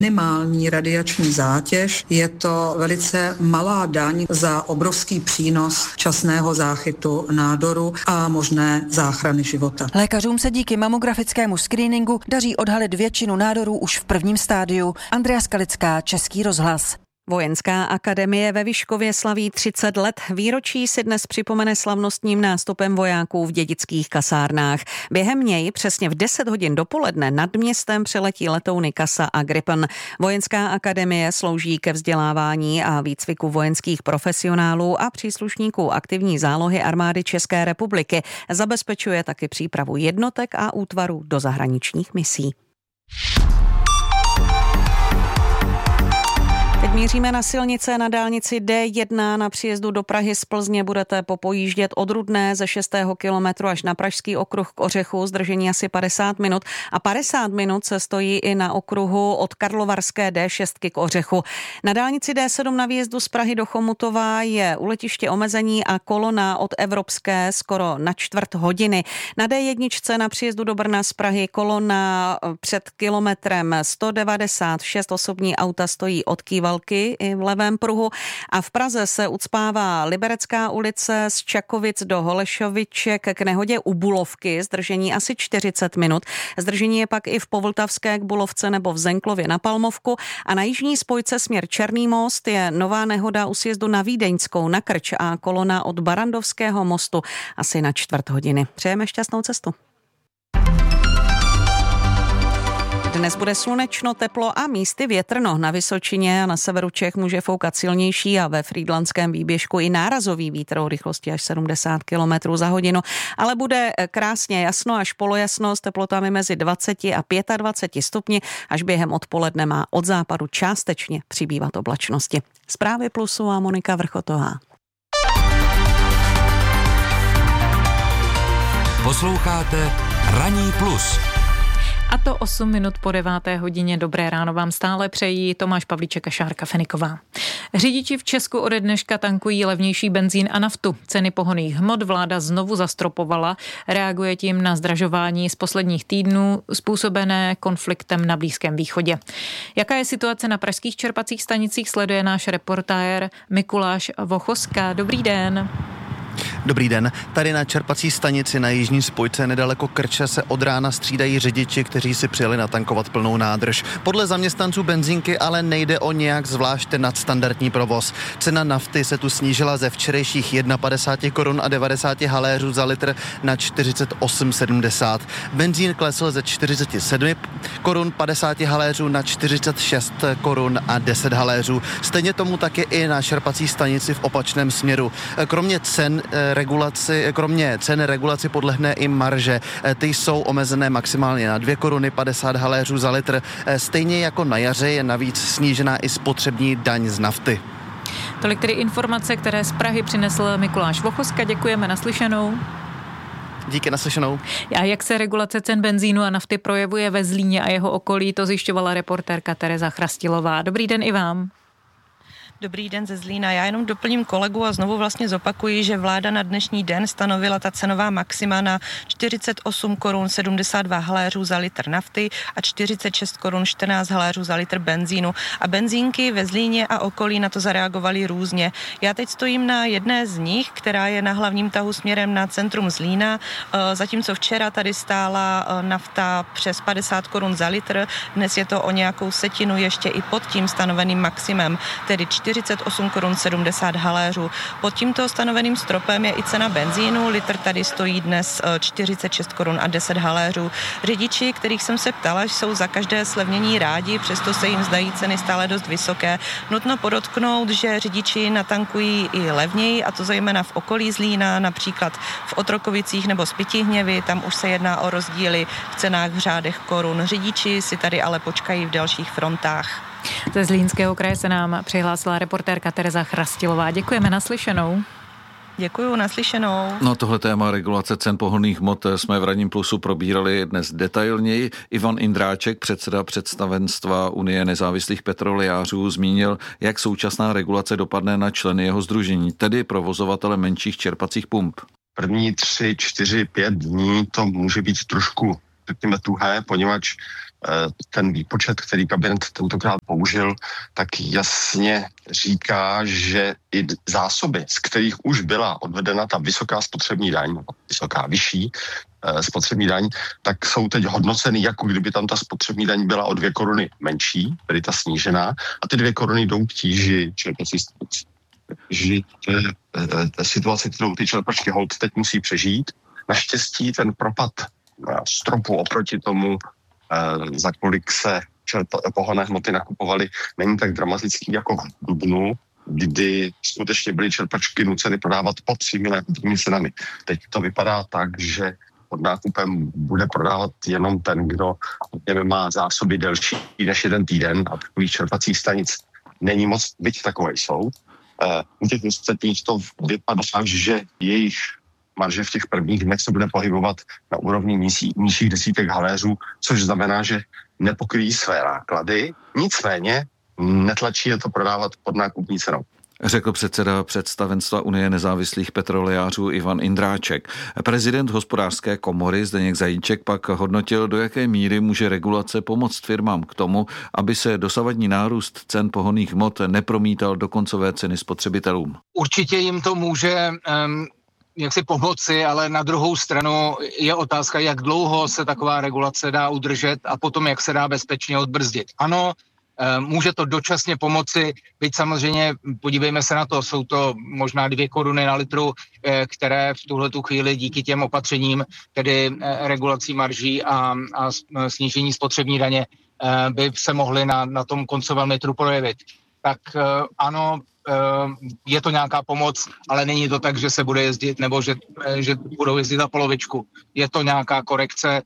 minimální radiační zátěž. Je to velice malá daň za obrovský přínos včasného záchytu nádoru a možné záchrany života. Lékařům se díky mamografickému screeningu daří odhalit většinu nádorů už v prvním stádiu. Andrea Skalická, Český rozhlas. Vojenská akademie ve Vyškově slaví 30 let. Výročí si dnes připomene slavnostním nástupem vojáků v dědických kasárnách. Během něj přesně v 10 hodin dopoledne nad městem přeletí letouny Kasa a Gripen. Vojenská akademie slouží ke vzdělávání a výcviku vojenských profesionálů a příslušníků aktivní zálohy armády České republiky. Zabezpečuje taky přípravu jednotek a útvarů do zahraničních misí. Teď míříme na silnice. Na dálnici D1 na příjezdu do Prahy z Plzně budete popojíždět od Rudné ze 6. kilometru až na Pražský okruh k Ořechu, zdržení asi 50 minut a 50 minut se stojí i na okruhu od Karlovarské D6 k Ořechu. Na dálnici D7 na výjezdu z Prahy do Chomutova je u letiště omezení a kolona od Evropské skoro na čtvrt hodiny. Na D1 na příjezdu do Brna z Prahy kolona před kilometrem 196, osobní auta stojí od Kývalky i v levém pruhu a v Praze se ucpává Liberecká ulice z Čakovic do Holešoviček k nehodě u Bulovky, zdržení asi 40 minut. Zdržení je pak i v Povltavské k Bulovce nebo v Zenklově na Palmovku a na jižní spojce směr Černý most je nová nehoda u sjezdu na Vídeňskou na Krč a kolona od Barandovského mostu asi na čtvrt hodiny. Přejeme šťastnou cestu. Dnes bude slunečno, teplo a místy větrno. Na Vysočině a na severu Čech může foukat silnější a ve Frýdlantském výběžku i nárazový vítr o rychlosti až 70 km za hodinu. Ale bude krásně jasno až polojasno s teplotami mezi 20 a 25 stupni, až během odpoledne má od západu částečně přibývat oblačnosti. Zprávy Plusu a Monika Vrchotová. Posloucháte Ranní plus. A to 8 minut po 9. hodině. Dobré ráno vám stále přejí Tomáš Pavlíček a Šárka Feniková. Řidiči v Česku ode dneška tankují levnější benzín a naftu. Ceny pohonných hmot vláda znovu zastropovala. Reaguje tím na zdražování z posledních týdnů způsobené konfliktem na Blízkém východě. Jaká je situace na pražských čerpacích stanicích, sleduje náš reportér Mikuláš Vochoska. Dobrý den. Dobrý den. Tady na čerpací stanici na jižní spojce nedaleko Krče se od rána střídají řidiči, kteří si přijeli natankovat plnou nádrž. Podle zaměstnanců benzínky ale nejde o nějak zvlášť nadstandardní provoz. Cena nafty se tu snížila ze včerejších 51 korun a 90 haléřů za litr na 48,70. Benzín klesl ze 47 korun 50 haléřů na 46 korun a 10 haléřů. Stejně tomu taky i na čerpací stanici v opačném směru. Kromě cen regulaci podlehne i marže. Ty jsou omezené maximálně na 2 koruny 50 haléřů za litr. Stejně jako na jaře je navíc snížená i spotřební daň z nafty. Tolik tedy informace, které z Prahy přinesl Mikuláš Vochoska. Děkujeme, naslyšenou. Díky, naslyšenou. A jak se regulace cen benzínu a nafty projevuje ve Zlíně a jeho okolí, to zjišťovala reportérka Tereza Chrastilová. Dobrý den i vám. Dobrý den ze Zlína. Já jenom doplním kolegu a znovu vlastně zopakuji, že vláda na dnešní den stanovila ta cenová maxima na 48 korun 72 haléřů za litr nafty a 46 korun 14 haléřů za litr benzínu. A benzínky ve Zlíně a okolí na to zareagovaly různě. Já teď stojím na jedné z nich, která je na hlavním tahu směrem na centrum Zlína. Zatímco včera tady stála nafta přes 50 korun za litr, dnes je to o nějakou setinu ještě i pod tím stanoveným maximem, tedy 48 korun 70 haléřů. Pod tímto stanoveným stropem je i cena benzínu. Litr tady stojí dnes 46 korun a 10 haléřů. Řidiči, kterých jsem se ptala, jsou za každé slevnění rádi, přesto se jim zdají ceny stále dost vysoké. Nutno podotknout, že řidiči natankují i levněji, a to zejména v okolí Zlína, například v Otrokovicích nebo Spytihněvi. Tam už se jedná o rozdíly v cenách v řádech korun. Řidiči si tady ale počkají v dalších frontách. Ze Zlínského kraje se nám přihlásila reportérka Tereza Chrastilová. Děkujeme, naslyšenou. Děkuju, naslyšenou. No, tohle téma regulace cen pohonných hmot jsme v Ranním plusu probírali dnes detailněji. Ivan Indráček, předseda představenstva Unie nezávislých petroliářů, zmínil, jak současná regulace dopadne na členy jeho sdružení, tedy provozovatele menších čerpacích pump. První 3, 4, 5 dní to může být trošku řekněme, tuhé, poněvadž ten výpočet, který kabinet tentokrát použil, tak jasně říká, že i zásoby, z kterých už byla odvedena ta vysoká spotřební daň, vyšší spotřební daň, tak jsou teď hodnoceny, jako kdyby tam ta spotřební daň byla o 2 koruny menší, tedy ta snížená, a ty 2 koruny jdou k tíži čerpací stanic. Takže ta situace, kterou ty čerpačky holt teď musí přežít. Naštěstí ten propad stropu oproti tomu, za kolik se pohonné hmoty nakupovaly, není tak dramatický jako v dubnu, kdy skutečně byly čerpačky nuceny prodávat pod 3 nákupními cenami. Teď to vypadá tak, že pod nákupem bude prodávat jenom ten, kdo má zásoby delší než 1 týden, a takových čerpacích stanic není moc, byť takové jsou. U těch ostatních to vypadá, že jejich marže v těch prvních dnech se bude pohybovat na úrovni nižších desítek haléřů, což znamená, že nepokryjí své náklady, nicméně netlačí je to prodávat pod nákupní cenou. Řekl předseda představenstva Unie nezávislých petrolejářů Ivan Indráček. Prezident hospodářské komory Zdeněk Zajíček pak hodnotil, do jaké míry může regulace pomoct firmám k tomu, aby se dosavadní nárůst cen pohonných hmot nepromítal do koncové ceny spotřebitelům. Určitě jim to může jak si pomoci, ale na druhou stranu je otázka, jak dlouho se taková regulace dá udržet a potom jak se dá bezpečně odbrzdit. Ano, může to dočasně pomoci, byť samozřejmě, podívejme se na to, jsou to možná 2 koruny na litru, které v tuhletu chvíli díky těm opatřením, tedy regulací marží a snížení spotřební daně, by se mohly na tom koncovém litru projevit. Tak ano, je to nějaká pomoc, ale není to tak, že se bude jezdit nebo že budou jezdit za polovičku. Je to nějaká korekce.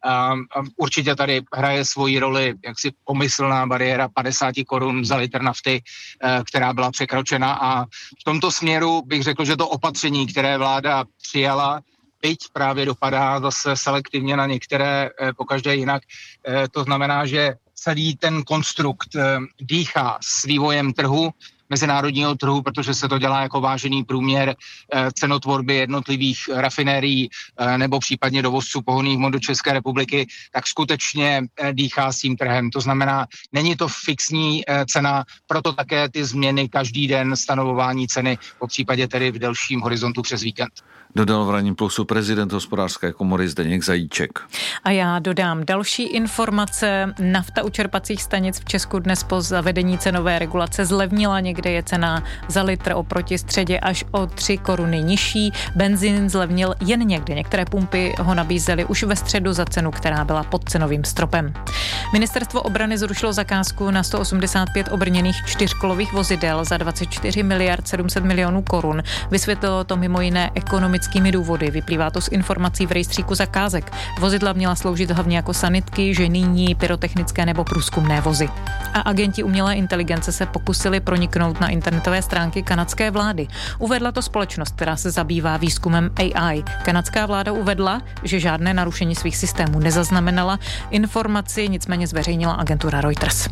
Určitě tady hraje svoji roli jaksi pomyslná bariéra 50 korun za litr nafty, která byla překročena, a v tomto směru bych řekl, že to opatření, které vláda přijala, byť právě dopadá zase selektivně na některé, pokaždé jinak. To znamená, že celý ten konstrukt dýchá s vývojem trhu, mezinárodního trhu, protože se to dělá jako vážený průměr cenotvorby jednotlivých rafinérií nebo případně dovozců pohonných hmot do České republiky, tak skutečně dýchá s tím trhem. To znamená, není to fixní cena, proto také ty změny každý den, stanovování ceny, po případě tedy v delším horizontu přes víkend. Dodal v Ranním plusu prezident hospodářské komory Zdeněk Zajíček. A já dodám další informace. Nafta u čerpacích stanic v Česku dnes po zavedení cenové regulace zlevnila. Někde je cena za litr oproti středě až o 3 koruny nižší. Benzín zlevnil jen někde. Některé pumpy ho nabízely už ve středu za cenu, která byla pod cenovým stropem. Ministerstvo obrany zrušilo zakázku na 185 obrněných 4kolových vozidel za 24 miliard 700 milionů korun. Vysvětlilo to mimo jiné ekonomickými důvody. Vyplývá to z informací v rejstříku zakázek. Vozidla měla sloužit hlavně jako sanitky, ženýní, pyrotechnické nebo průzkumné vozy. A agenti umělé inteligence se pokusili proniknout na internetové stránky kanadské vlády. Uvedla to společnost, která se zabývá výzkumem AI. Kanadská vláda uvedla, že žádné narušení svých systémů nezaznamenala. Informaci nicméně zveřejnila agentura Reuters.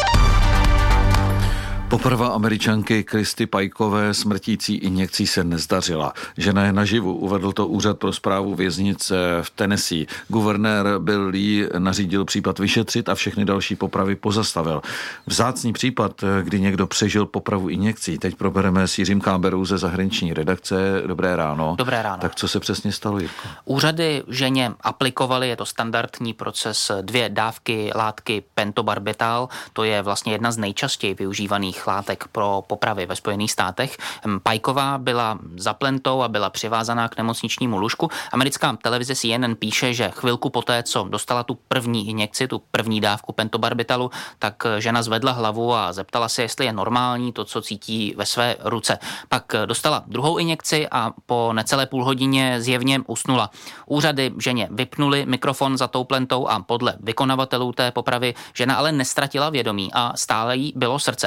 Poprava Američanky Kristy Pikové smrtící injekcí se nezdařila. Žena je naživu, uvedl to Úřad pro správu věznice v Tennessee. Guvernér Bill Lee nařídil případ vyšetřit a všechny další popravy pozastavil. Vzácný případ, kdy někdo přežil popravu injekcí. Teď probereme s Jiřím Káberou ze zahraniční redakce. Dobré ráno. Dobré ráno. Tak co se přesně stalo, Jirko? Úřady ženě aplikovaly, je to standardní proces, 2 dávky látky pentobarbital. To je vlastně jedna z nejčastěji využívaných látek pro popravy ve Spojených státech. Piková byla za plentou a byla přivázaná k nemocničnímu lůžku. Americká televize CNN píše, že chvilku poté, co dostala tu první injekci, tu první dávku pentobarbitalu, tak žena zvedla hlavu a zeptala se, jestli je normální to, co cítí ve své ruce. Pak dostala druhou injekci a po necelé půl hodině zjevně usnula. Úřady ženě vypnuli mikrofon za tou plentou a podle vykonavatelů té popravy žena ale nestratila vědomí a stále jí bylo srdce.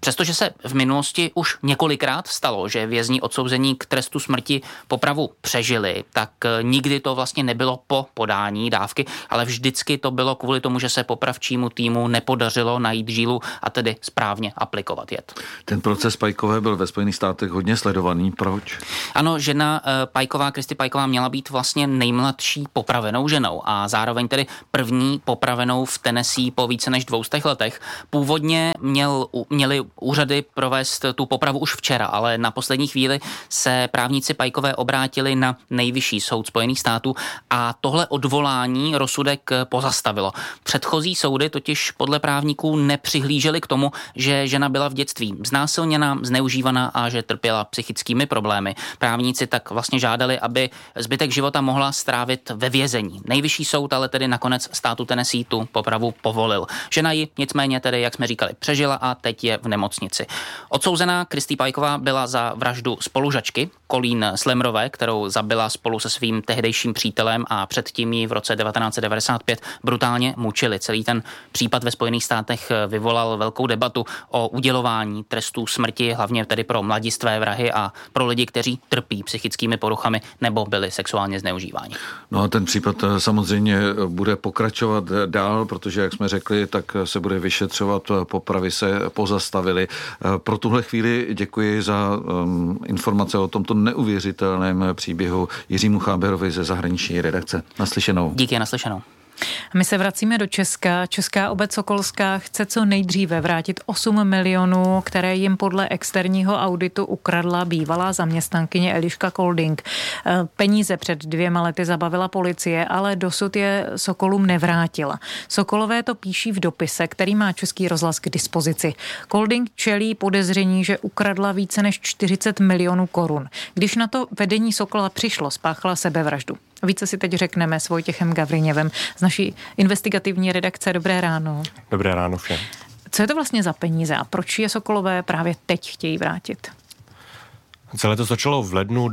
Přestože se v minulosti už několikrát stalo, že vězni odsouzení k trestu smrti popravu přežili, tak nikdy to vlastně nebylo po podání dávky, ale vždycky to bylo kvůli tomu, že se popravčímu týmu nepodařilo najít žílu a tedy správně aplikovat jed. Ten proces Pajkové byl ve Spojených státech hodně sledovaný. Proč? Ano, žena Pajková, Christy Pajková, měla být vlastně nejmladší popravenou ženou a zároveň tedy první popravenou v Tennessee po více než 200 letech. Původně měli úřady provést tu popravu už včera, ale na poslední chvíli se právníci Pajkové obrátili na nejvyšší soud Spojených států a tohle odvolání rozsudek pozastavilo. Předchozí soudy totiž podle právníků nepřihlíželi k tomu, že žena byla v dětství znásilněna, zneužívaná a že trpěla psychickými problémy. Právníci tak vlastně žádali, aby zbytek života mohla strávit ve vězení. Nejvyšší soud ale tedy nakonec státu Tennessee tu popravu povolil. Žena ji nicméně tedy, jak jsme říkali, přežila a teď je v nemocnici. Odsouzená Christy Pajková byla za vraždu spolužačky Colleen Slammerové, kterou zabila spolu se svým tehdejším přítelem a předtím ji v roce 1995 brutálně mučili. Celý ten případ ve Spojených státech vyvolal velkou debatu o udělování trestů smrti, hlavně tedy pro mladistvé vrahy a pro lidi, kteří trpí psychickými poruchami nebo byli sexuálně zneužíváni. No a ten případ samozřejmě bude pokračovat dál, protože, jak jsme řekli, tak se bude vyšetřovat, popravy se pozastavily. Pro tuhle chvíli děkuji za informace o tomto neuvěřitelném příběhu Jiřímu Cháberovi ze zahraniční redakce. Naslyšenou. Díky, naslyšenou. My se vracíme do Česka. Česká obec Sokolská chce co nejdříve vrátit 8 milionů, které jim podle externího auditu ukradla bývalá zaměstnankyně Eliška Kolding. Peníze před 2 lety zabavila policie, ale dosud je Sokolům nevrátila. Sokolové to píší v dopise, který má Český rozhlas k dispozici. Kolding čelí podezření, že ukradla více než 40 milionů korun. Když na to vedení Sokola přišlo, spáchala sebevraždu. Více si teď řekneme s Vojtěchem Gavriněvem z naší investigativní redakce. Dobré ráno. Dobré ráno všem. Co je to vlastně za peníze a proč je Sokolové právě teď chtějí vrátit? Celé to začalo v lednu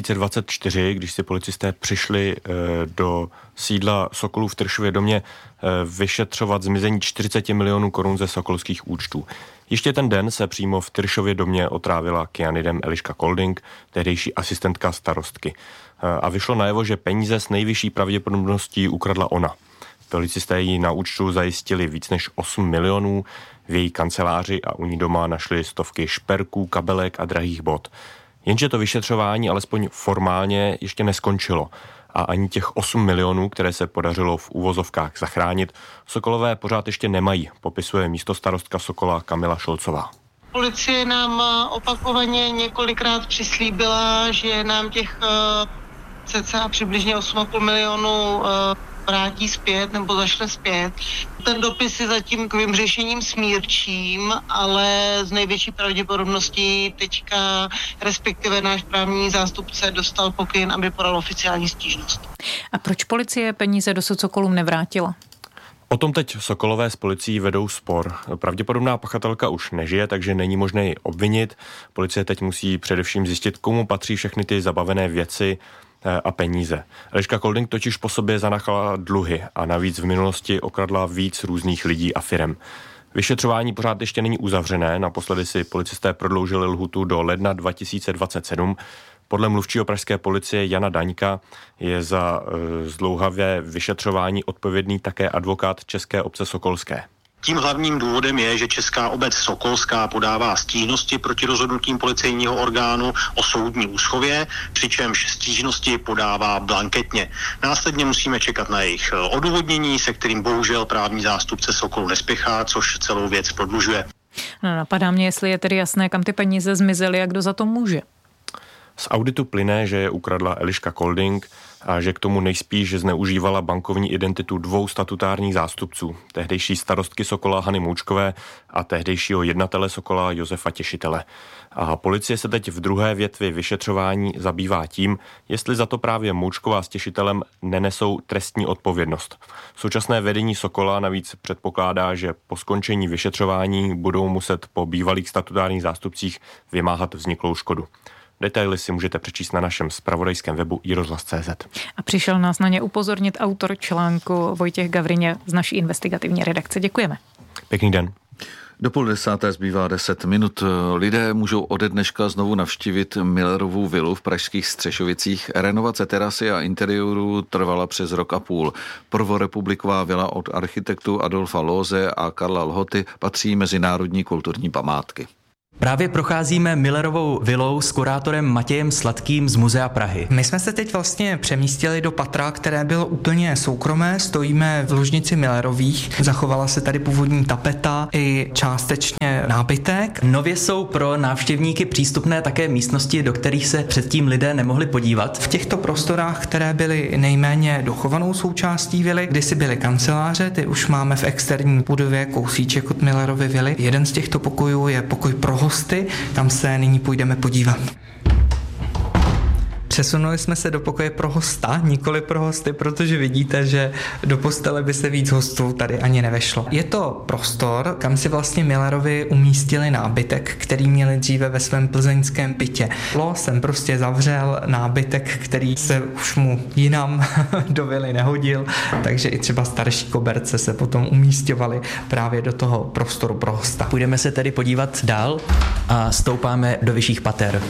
2024, když si policisté přišli do sídla Sokolů v Tršově domě vyšetřovat zmizení 40 milionů korun ze sokolských účtů. Ještě ten den se přímo v Tršově domě otrávila kyanidem Eliška Kolding, tehdejší asistentka starostky. A vyšlo najevo, že peníze s nejvyšší pravděpodobností ukradla ona. Policisté jí na účtu zajistili víc než 8 milionů, v její kanceláři a u ní doma našli stovky šperků, kabelek a drahých bot. Jenže to vyšetřování alespoň formálně ještě neskončilo a ani těch 8 milionů, které se podařilo v úvozovkách zachránit, Sokolové pořád ještě nemají, popisuje místostarostka Sokola Kamila Šolcová. Policie nám opakovaně několikrát přislíbila, že nám těch cca přibližně 8,5 milionů vrátí zpět nebo zašle zpět. Ten dopis je zatím takovým řešením smírčím, ale z největší pravděpodobností teďka respektive náš právní zástupce dostal pokyn, aby podal oficiální stížnost. A proč policie peníze dosud Sokolům nevrátila? O tom teď Sokolové s policií vedou spor. Pravděpodobná pachatelka už nežije, takže není možné ji obvinit. Policie teď musí především zjistit, komu patří všechny ty zabavené věci a peníze. Eliška Kolding totiž po sobě zanechala dluhy a navíc v minulosti okradla víc různých lidí a firem. Vyšetřování pořád ještě není uzavřené, naposledy si policisté prodloužili lhůtu do ledna 2027. Podle mluvčího pražské policie Jana Daňka je za zdlouhavé vyšetřování odpovědný také advokát České obce Sokolské. Tím hlavním důvodem je, že Česká obec Sokolská podává stížnosti proti rozhodnutím policejního orgánu o soudní úschově, přičemž stížnosti podává blanketně. Následně musíme čekat na jejich odůvodnění, se kterým bohužel právní zástupce Sokolu nespěchá, což celou věc prodlužuje. No, napadá mě, jestli je tedy jasné, kam ty peníze zmizely a kdo za to může. Z auditu plyne, že je ukradla Eliška Kolding a že k tomu nejspíš zneužívala bankovní identitu 2 statutárních zástupců, tehdejší starostky Sokola Hany Moučkové a tehdejšího jednatele Sokola Josefa Těšitele. A policie se teď v druhé větvi vyšetřování zabývá tím, jestli za to právě Moučková s Těšitelem nenesou trestní odpovědnost. Současné vedení Sokola navíc předpokládá, že po skončení vyšetřování budou muset po bývalých statutárních zástupcích vymáhat vzniklou škodu. Detaily si můžete přečíst na našem zpravodajském webu iRozhlas.cz. A přišel nás na ně upozornit autor článku Vojtěch Gavrině z naší investigativní redakce. Děkujeme. Pěkný den. Do 9:30 zbývá 10 minut. Lidé můžou ode dneška znovu navštívit Millerovu vilu v pražských Střešovicích. Renovace terasy a interiéru trvala přes rok a půl. Prvorepubliková vila od architektů Adolfa Lóze a Karla Lhoty patří mezi národní kulturní památky. Právě procházíme Millerovou vilou s kurátorem Matějem Sladkým z Muzea Prahy. My jsme se teď vlastně přemístili do patra, které bylo úplně soukromé. Stojíme v ložnici Millerových. Zachovala se tady původní tapeta i částečně nábytek. Nově jsou pro návštěvníky přístupné také místnosti, do kterých se předtím lidé nemohli podívat. V těchto prostorách, které byly nejméně dochovanou součástí vily, kdysi byly kanceláře, ty už máme v externí budově kousíček od Millerovy vily. Jeden z těchto pokojů je pokoj pro hosty, tam se nyní půjdeme podívat. Přesunuli jsme se do pokoje pro hosta, nikoli pro hosty, protože vidíte, že do postele by se víc hostů tady ani nevešlo. Je to prostor, kam si vlastně Millerovi umístili nábytek, který měli dříve ve svém plzeňském bytě. Jsem prostě zavřel nábytek, který se už mu jinam do vily nehodil, takže i třeba starší koberce se potom umísťovaly právě do toho prostoru pro hosta. Půjdeme se tedy podívat dál a stoupáme do vyšších pater.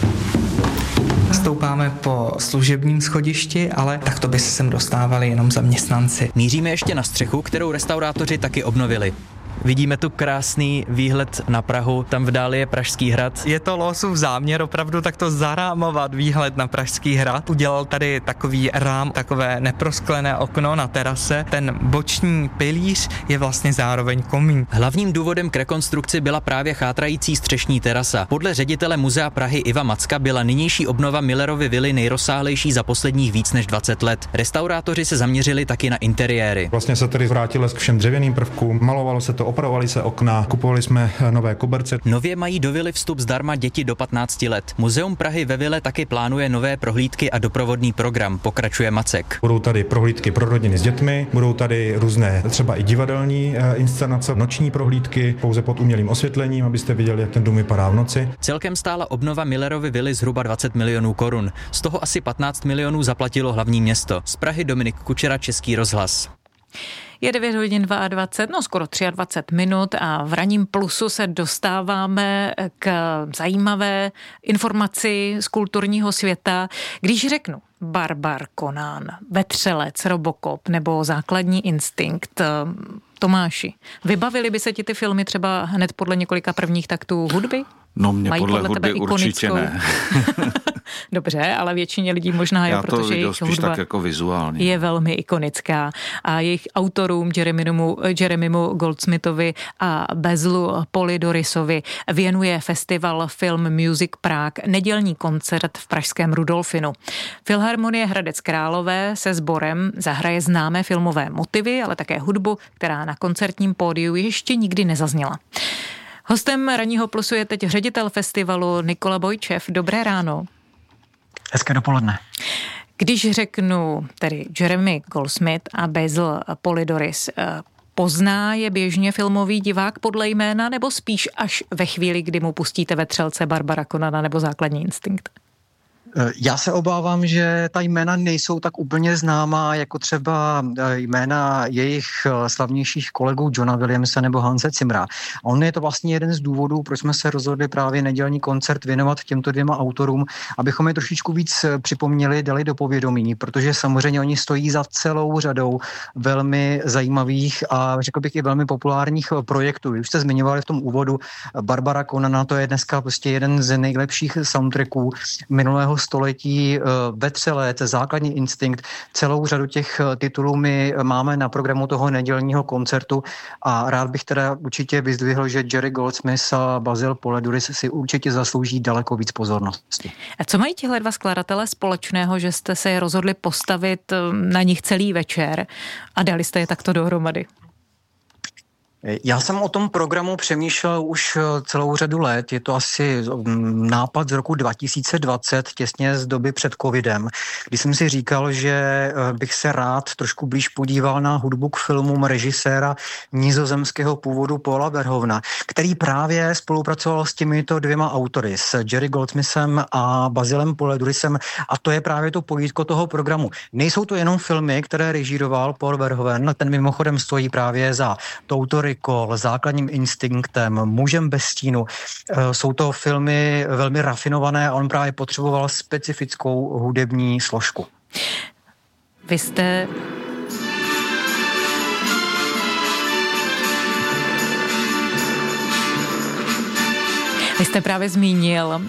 Stoupáme po služebním schodišti, ale takto by se sem dostávali jenom zaměstnanci. Míříme ještě na střechu, kterou restaurátoři taky obnovili. Vidíme tu krásný výhled na Prahu, tam v dáli je Pražský hrad. Je to Lósův záměr opravdu takto zarámovat výhled na Pražský hrad. Udělal tady takový rám, takové neprosklené okno na terase. Ten boční pilíř je vlastně zároveň komín. Hlavním důvodem k rekonstrukci byla právě chátrající střešní terasa. Podle ředitele Muzea Prahy Iva Macka byla nynější obnova Millerovy vily nejrozsáhlejší za posledních víc než 20 let. Restaurátoři se zaměřili taky na interiéry. Vlastně se tady vrátilo k všem dřevěným prvkům, malovalo se to, opravovali se okna, kupovali jsme nové koberce. Nově mají do vily vstup zdarma děti do 15 let. Muzeum Prahy ve vile taky plánuje nové prohlídky a doprovodný program, pokračuje Macek. Budou tady prohlídky pro rodiny s dětmi, budou tady různé třeba i divadelní inscenace, noční prohlídky, pouze pod umělým osvětlením, abyste viděli, jak ten dům vypadá v noci. Celkem stála obnova Millerovy vily zhruba 20 milionů korun. Z toho asi 15 milionů zaplatilo hlavní město. Z Prahy Dominik Kučera, Český rozhlas. Je 9 hodin 22, skoro 23 minut a v Ranním plusu se dostáváme k zajímavé informaci z kulturního světa. Když řeknu Barbar, Conan, Vetřelec, Robocop nebo Základní instinkt, Tomáši, vybavili by se ti ty filmy třeba hned podle několika prvních taktů hudby? No mě Mají podle hudby určitě ne. Dobře, ale většině lidí možná jo, protože jejich hudba tak jako vizuálně je velmi ikonická a jejich autorům Jeremimu Goldsmithovi a Bezlu Polidorisovi věnuje festival Film Music Prague nedělní koncert v pražském Rudolfinu. Filharmonie Hradec Králové se sborem zahraje známé filmové motivy, ale také hudbu, která na koncertním pódiu ještě nikdy nezazněla. Hostem Ranního plusu je teď ředitel festivalu Nikola Bojčev. Dobré ráno. Hezké dopoledne. Když řeknu tedy Jeremy Goldsmith a Basil Polidoris, pozná je běžně filmový divák podle jména nebo spíš až ve chvíli, kdy mu pustíte Vetřelce, Barbara, Conana nebo Základní instinkt? Já se obávám, že ta jména nejsou tak úplně známá, jako třeba jména jejich slavnějších kolegů Johna Williamse nebo Hanse Zimmera. On je to vlastně jeden z důvodů, proč jsme se rozhodli právě nedělní koncert věnovat těmto dvěma autorům, abychom je trošičku víc připomněli, dali do povědomí, protože samozřejmě oni stojí za celou řadou velmi zajímavých a řekl bych i velmi populárních projektů. Už jste zmiňovali v tom úvodu Barbara Conana, to je dneska prostě jeden z nejlepších soundtracků minulého století, Vetřelec, Základní instinkt, celou řadu těch titulů my máme na programu toho nedělního koncertu a rád bych teda určitě vyzdvihl, že Jerry Goldsmith a Basil Polidoris si určitě zaslouží daleko víc pozornosti. A co mají tihle dva skladatelé společného, že jste se je rozhodli postavit na nich celý večer a dali jste je takto dohromady? Já jsem o tom programu přemýšlel už celou řadu let. Je to asi nápad z roku 2020, těsně z doby před covidem, kdy jsem si říkal, že bych se rád trošku blíž podíval na hudbu k filmům režiséra nizozemského původu Paula Verhoevena, který právě spolupracoval s těmito dvěma autory, s Jerry Goldsmithem a Basilem Polidorisem, a to je právě to pojítko toho programu. Nejsou to jenom filmy, které režíroval Paul Verhoeven, ten mimochodem stojí právě za touto Recall, Základním instinktem, Mužem bez stínu. Jsou to filmy velmi rafinované a on právě potřeboval specifickou hudební složku. Vy jste právě zmínil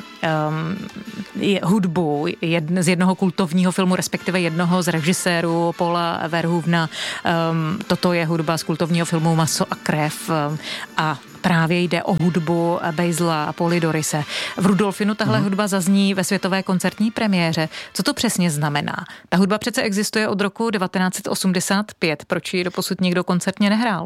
hudbu z jednoho kultovního filmu, respektive jednoho z režisérů, Paula Verhoevena. Toto je hudba z kultovního filmu Maso a krev a právě jde o hudbu Basilea Polidorise. V Rudolfinu tahle hudba zazní ve světové koncertní premiéře. Co to přesně znamená? Ta hudba přece existuje od roku 1985. Proč ji doposud nikdo koncertně nehrál?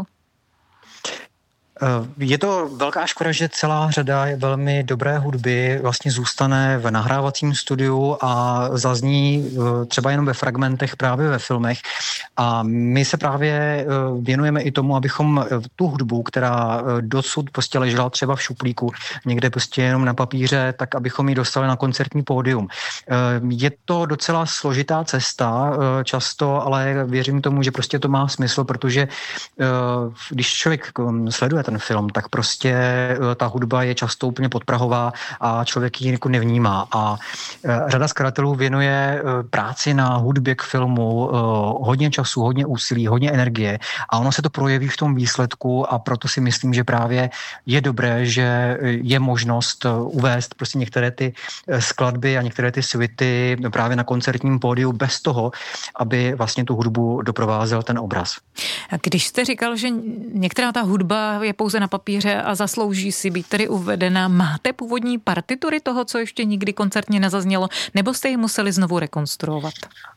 Je to velká škoda, že celá řada velmi dobré hudby vlastně zůstane v nahrávacím studiu a zazní třeba jenom ve fragmentech právě ve filmech. A my se právě věnujeme i tomu, abychom tu hudbu, která dosud prostě ležela třeba v šuplíku, někde prostě jenom na papíře, tak abychom ji dostali na koncertní pódium. Je to docela složitá cesta často, ale věřím tomu, že prostě to má smysl, protože když člověk sleduje ten film, tak prostě ta hudba je často úplně podprahová a člověk ji jako nevnímá. A řada skladatelů věnuje práci na hudbě k filmu hodně času, hodně úsilí, hodně energie a ono se to projeví v tom výsledku a proto si myslím, že právě je dobré, že je možnost uvést prostě některé ty skladby a některé ty suity právě na koncertním pódiu bez toho, aby vlastně tu hudbu doprovázel ten obraz. Když jste říkal, že některá ta hudba je pouze na papíře a zaslouží si být tedy uvedena, máte původní partitury toho, co ještě nikdy koncertně nezaznělo, nebo jste ji museli znovu rekonstruovat?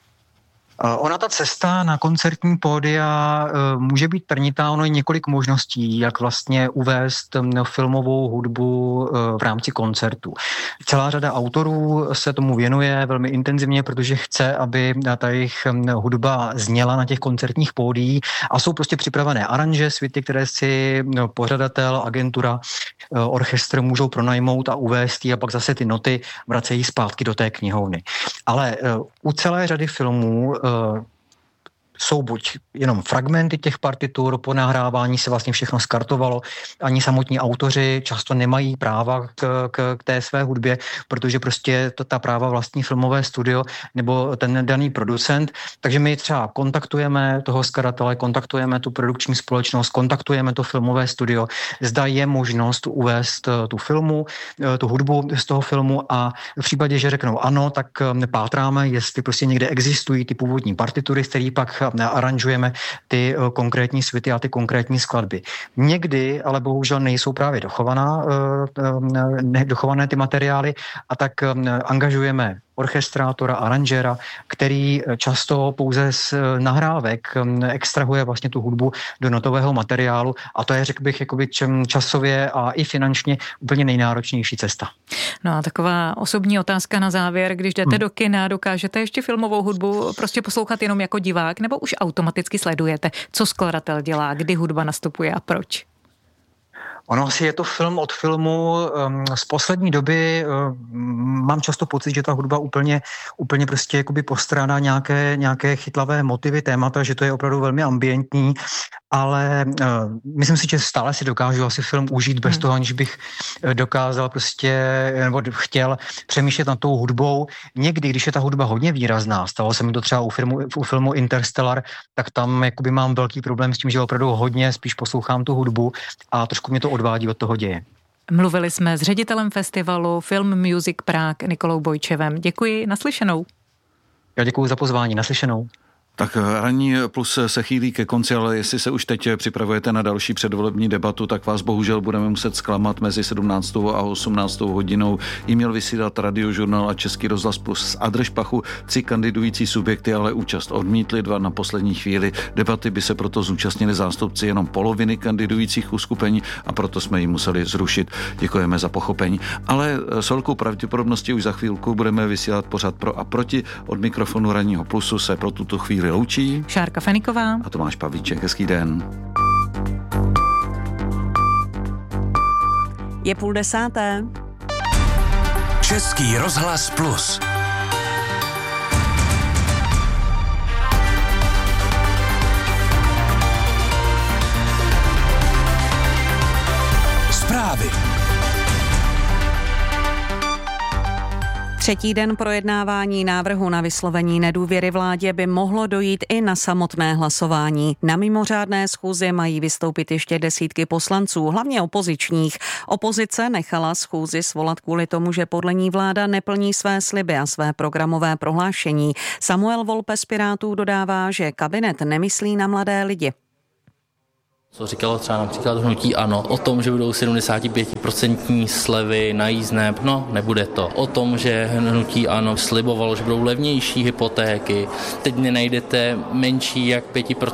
Ona ta cesta na koncertní pódia může být trnitá, ono je několik možností, jak vlastně uvést filmovou hudbu v rámci koncertu. Celá řada autorů se tomu věnuje velmi intenzivně, protože chce, aby ta jejich hudba zněla na těch koncertních pódiích a jsou prostě připravené aranže, suity, které si pořadatel, agentura, orchestr můžou pronajmout a uvést a pak zase ty noty vracejí zpátky do té knihovny. Ale u celé řady filmů jsou buď jenom fragmenty těch partitur, po nahrávání se vlastně všechno skartovalo, ani samotní autoři často nemají práva k té své hudbě, protože prostě ta práva vlastní filmové studio nebo ten daný producent, takže my třeba kontaktujeme toho skladatele, kontaktujeme tu produkční společnost, kontaktujeme to filmové studio, zda je možnost uvést tu hudbu z toho filmu a v případě, že řeknou ano, tak pátráme, jestli prostě někde existují ty původní partitury, které pak aranžujeme ty konkrétní suity a ty konkrétní skladby. Někdy, ale bohužel nejsou právě dochované ty materiály a tak angažujeme orchestrátora, aranžéra, který často pouze z nahrávek extrahuje vlastně tu hudbu do notového materiálu a to je, řekl bych, jakoby časově a i finančně úplně nejnáročnější cesta. No a taková osobní otázka na závěr, když jdete do kina, dokážete ještě filmovou hudbu prostě poslouchat jenom jako divák, nebo už automaticky sledujete, co skladatel dělá, kdy hudba nastupuje a proč? Ono asi je to film od filmu. Z poslední doby mám často pocit, že ta hudba úplně prostě jakoby postrádá nějaké chytlavé motivy, témata, že to je opravdu velmi ambientní, ale myslím si, že stále si dokážu asi film užít bez toho, aniž bych dokázal prostě, nebo chtěl přemýšlet nad tou hudbou. Někdy, když je ta hudba hodně výrazná, stalo se mi to třeba u filmu Interstellar, tak tam jakoby mám velký problém s tím, že opravdu hodně spíš poslouchám tu hudbu a trošku mě to odvádí od toho děje. Mluvili jsme s ředitelem festivalu Film Music Prague Nikolou Bojčevem. Děkuji, naslyšenou. Já děkuji za pozvání, naslyšenou. Tak Ranní plus se chýlí ke konci, ale jestli se už teď připravujete na další předvolební debatu, tak vás bohužel budeme muset zklamat mezi 17. a 18. hodinou. Měl vysílat Radiožurnál a Český rozhlas plus z Adršpachu. 3 kandidující subjekty, ale účast odmítli, 2 na poslední chvíli. Debaty by se proto zúčastnili zástupci jenom poloviny kandidujících uskupení a proto jsme ji museli zrušit. Děkujeme za pochopení. Ale s velkou pravděpodobností už za chvílku budeme vysílat pořad pro a proti. Od mikrofonu Ranního plusu se pro tuto chvíli loučí Šárka Feniková a Tomáš Pavlíček. Hezký den. Je 9:30. Český rozhlas plus. Zprávy. Třetí den projednávání návrhu na vyslovení nedůvěry vládě by mohlo dojít i na samotné hlasování. Na mimořádné schůzi mají vystoupit ještě desítky poslanců, hlavně opozičních. Opozice nechala schůzi svolat kvůli tomu, že podle ní vláda neplní své sliby a své programové prohlášení. Samuel Volpe z Pirátů dodává, že kabinet nemyslí na mladé lidi. Co říkalo třeba například hnutí ANO o tom, že budou 75% slevy na jízdné, no nebude to. O tom, že hnutí ANO slibovalo, že budou levnější hypotéky, teď nenajdete menší jak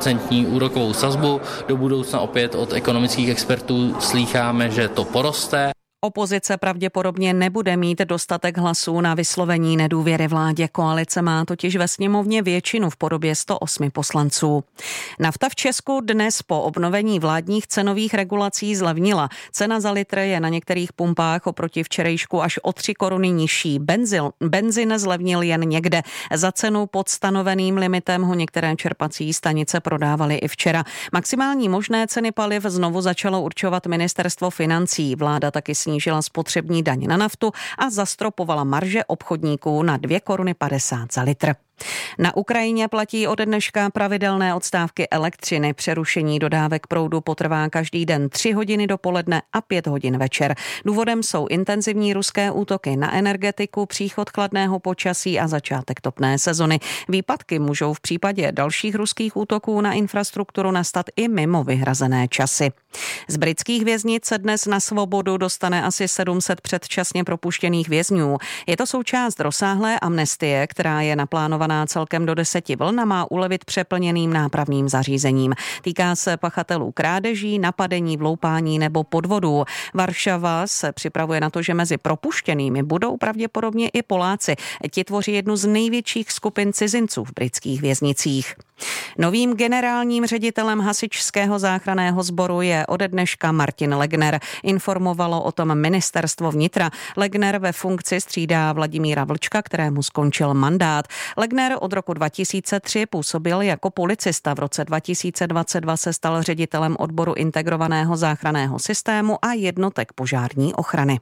5% úrokovou sazbu, do budoucna opět od ekonomických expertů slýcháme, že to poroste. Opozice pravděpodobně nebude mít dostatek hlasů na vyslovení nedůvěry vládě. Koalice má totiž ve sněmovně většinu v podobě 108 poslanců. Nafta v Česku dnes po obnovení vládních cenových regulací zlevnila. Cena za litr je na některých pumpách oproti včerejšku až o 3 koruny nižší. Benzin zlevnil jen někde. Za cenu pod stanoveným limitem ho některé čerpací stanice prodávaly i včera. Maximální možné ceny paliv znovu začalo určovat ministerstvo financí. Vláda taky snížila spotřební daň na naftu a zastropovala marže obchodníků na 2,50 koruny za litr. Na Ukrajině platí ode dneška pravidelné odstávky elektřiny. Přerušení dodávek proudu potrvá každý den 3 hodiny dopoledne a 5 hodin večer. Důvodem jsou intenzivní ruské útoky na energetiku, příchod chladného počasí a začátek topné sezony. Výpadky můžou v případě dalších ruských útoků na infrastrukturu nastat i mimo vyhrazené časy. Z britských věznic se dnes na svobodu dostane asi 700 předčasně propuštěných vězňů. Je to součást rozsáhlé amnestie, která je naplánovaná celkem do 10 vln a má ulevit přeplněným nápravným zařízením. Týká se pachatelů krádeží, napadení, vloupání nebo podvodů. Varšava se připravuje na to, že mezi propuštěnými budou pravděpodobně i Poláci. Ti tvoří jednu z největších skupin cizinců v britských věznicích. Novým generálním ředitelem hasičského záchranného sboru je ode dneška Martin Legner. Informovalo o tom ministerstvo vnitra. Legner ve funkci střídá Vladimíra Vlčka, kterému skončil mandát. Legner od roku 2003 působil jako policista. V roce 2022 se stal ředitelem odboru integrovaného záchranného systému a jednotek požární ochrany.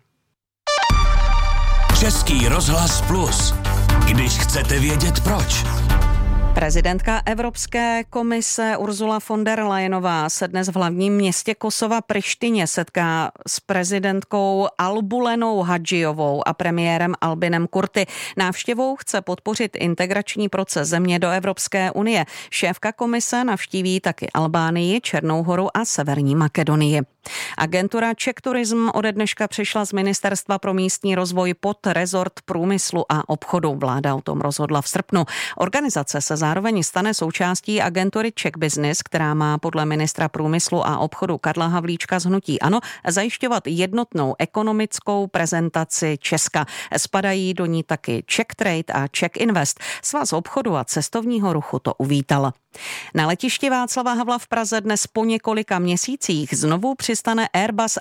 Český rozhlas Plus. Když chcete vědět proč. Prezidentka Evropské komise Ursula von der Leyenová se dnes v hlavním městě Kosova Prištině setká s prezidentkou Albulenou Hadžijovou a premiérem Albinem Kurti. Návštěvou chce podpořit integrační proces země do Evropské unie. Šéfka komise navštíví taky Albánii, Černou Horu a Severní Makedonii. Agentura Czech Tourism ode dneška přešla z Ministerstva pro místní rozvoj pod rezort průmyslu a obchodu. Vláda o tom rozhodla v srpnu. Organizace se zároveň stane součástí agentury Czech Business, která má podle ministra průmyslu a obchodu Karla Havlíčka z hnutí ANO zajišťovat jednotnou ekonomickou prezentaci Česka. Spadají do ní taky Czech Trade a Czech Invest. Svaz obchodu a cestovního ruchu to uvítal. Na letišti Václava Havla v Praze dnes po několika měsících znovu přistane Airbus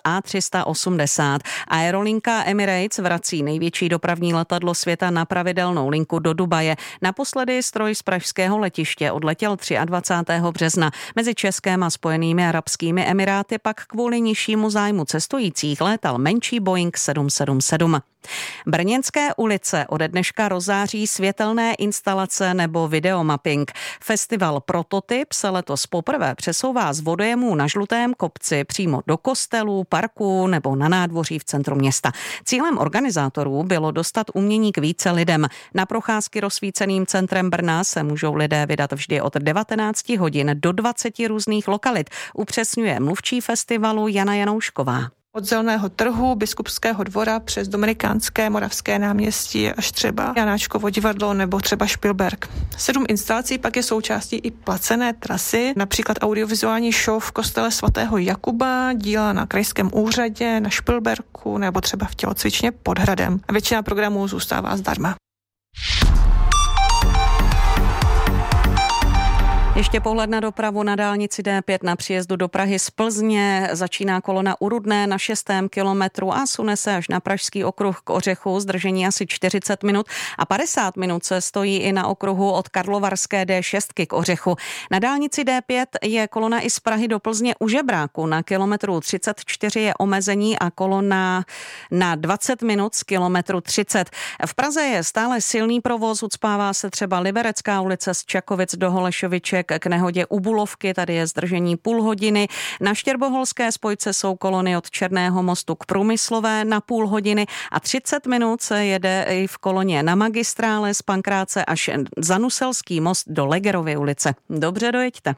A380. Aerolinka Emirates vrací největší dopravní letadlo světa na pravidelnou linku do Dubaje. Naposledy stroj z pražského letiště odletěl 23. března. Mezi Českem a Spojenými arabskými emiráty pak kvůli nižšímu zájmu cestujících létal menší Boeing 777. Brněnské ulice ode dneška rozzáří světelné instalace nebo videomapping. Festival Prototyp se letos poprvé přesouvá z vodojemů na Žlutém kopci přímo do kostelů, parků nebo na nádvoří v centru města. Cílem organizátorů bylo dostat umění k více lidem. Na procházky rozsvíceným centrem Brna se můžou lidé vydat vždy od 19 hodin do 20 různých lokalit, upřesňuje mluvčí festivalu Jana Janoušková. Od Zeleného trhu, Biskupského dvora přes Dominikánské, Moravské náměstí až třeba Janáčkovo divadlo nebo třeba Špilberk. 7 instalací pak je součástí i placené trasy, například audiovizuální show v kostele svatého Jakuba, díla na krajském úřadě, na Špilberku nebo třeba v tělocvičně pod hradem. A většina programů zůstává zdarma. Ještě pohled na dopravu na dálnici D5 na příjezdu do Prahy z Plzně. Začíná kolona u Rudné na 6. kilometru a sune se až na Pražský okruh k Ořechu. Zdržení asi 40 minut a 50 minut se stojí i na okruhu od Karlovarské D6 k Ořechu. Na dálnici D5 je kolona i z Prahy do Plzně u Žebráku. Na kilometru 34 je omezení a kolona na 20 minut z kilometru 30. V Praze je stále silný provoz, ucpává se třeba Liberecká ulice z Čakovic do Holešoviček k nehodě u Bulovky, tady je zdržení půl hodiny. Na Štěrboholské spojce jsou kolony od Černého mostu k Průmyslové na půl hodiny a 30 minut se jede i v koloně na magistrále z Pankráce až za Nuselský most do Legerovy ulice. Dobře dojeďte.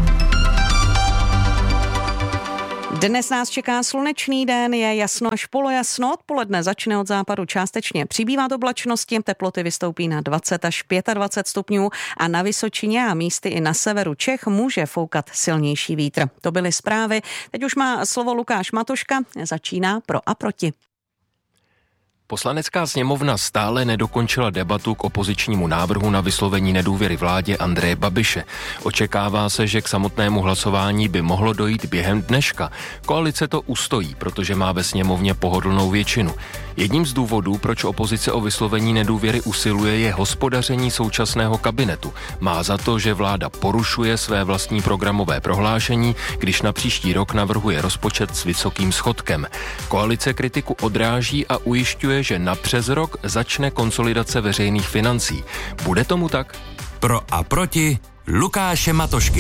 Dnes nás čeká slunečný den, je jasno až polojasno, odpoledne začne od západu částečně přibývat oblačnosti, teploty vystoupí na 20 až 25 stupňů a na Vysočině a místy i na severu Čech může foukat silnější vítr. To byly zprávy, teď už má slovo Lukáš Matoška, začíná Pro a proti. Poslanecká sněmovna stále nedokončila debatu k opozičnímu návrhu na vyslovení nedůvěry vládě Andreje Babiše. Očekává se, že k samotnému hlasování by mohlo dojít během dneška. Koalice to ustojí, protože má ve sněmovně pohodlnou většinu. Jedním z důvodů, proč opozice o vyslovení nedůvěry usiluje, je hospodaření současného kabinetu. Má za to, že vláda porušuje své vlastní programové prohlášení, když na příští rok navrhuje rozpočet s vysokým schodkem. Koalice kritiku odráží a ujišťuje, že napřes rok začne konsolidace veřejných financí. Bude tomu tak? Pro a proti Lukáše Matošky.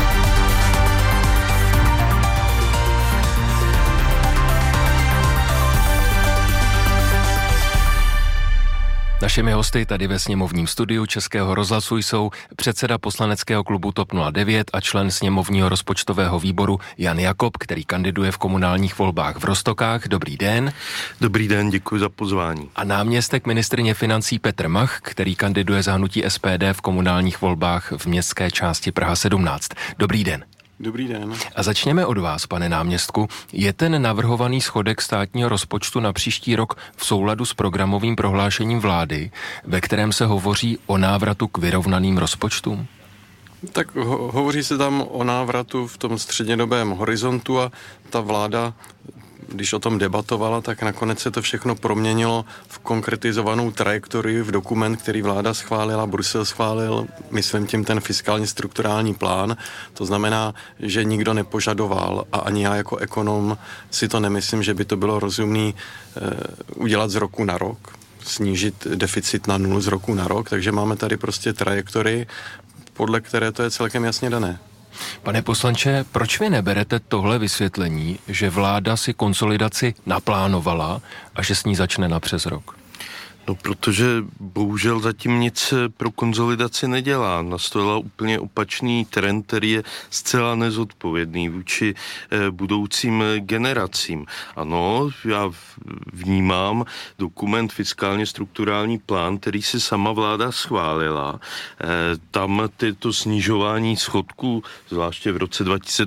Našimi hosty tady ve sněmovním studiu Českého rozhlasu jsou předseda poslaneckého klubu TOP 09 a člen sněmovního rozpočtového výboru Jan Jakob, který kandiduje v komunálních volbách v Roztokách. Dobrý den. Dobrý den, děkuji za pozvání. A náměstek ministryně financí Petr Mach, který kandiduje za hnutí SPD v komunálních volbách v městské části Praha 17. Dobrý den. Dobrý den. A začněme od vás, pane náměstku. Je ten navrhovaný schodek státního rozpočtu na příští rok v souladu s programovým prohlášením vlády, ve kterém se hovoří o návratu k vyrovnaným rozpočtům? Tak hovoří se tam o návratu v tom střednědobém horizontu a ta vláda, když o tom debatovala, tak nakonec se to všechno proměnilo v konkretizovanou trajektorii, v dokument, který vláda schválila, Brusel schválil, myslím tím ten fiskálně strukturální plán. To znamená, že nikdo nepožadoval a ani já jako ekonom si to nemyslím, že by to bylo rozumné udělat z roku na rok, snížit deficit na 0 z roku na rok, takže máme tady prostě trajektorii, podle které to je celkem jasně dané. Pane poslanče, proč vy neberete tohle vysvětlení, že vláda si konsolidaci naplánovala a že s ní začne napřes rok? No, protože bohužel zatím nic pro konsolidaci nedělá. Nastolila úplně opačný trend, který je zcela nezodpovědný vůči budoucím generacím. Ano, já vnímám dokument fiskálně strukturální plán, který si sama vláda schválila. Tam to snižování schodků, zvláště v roce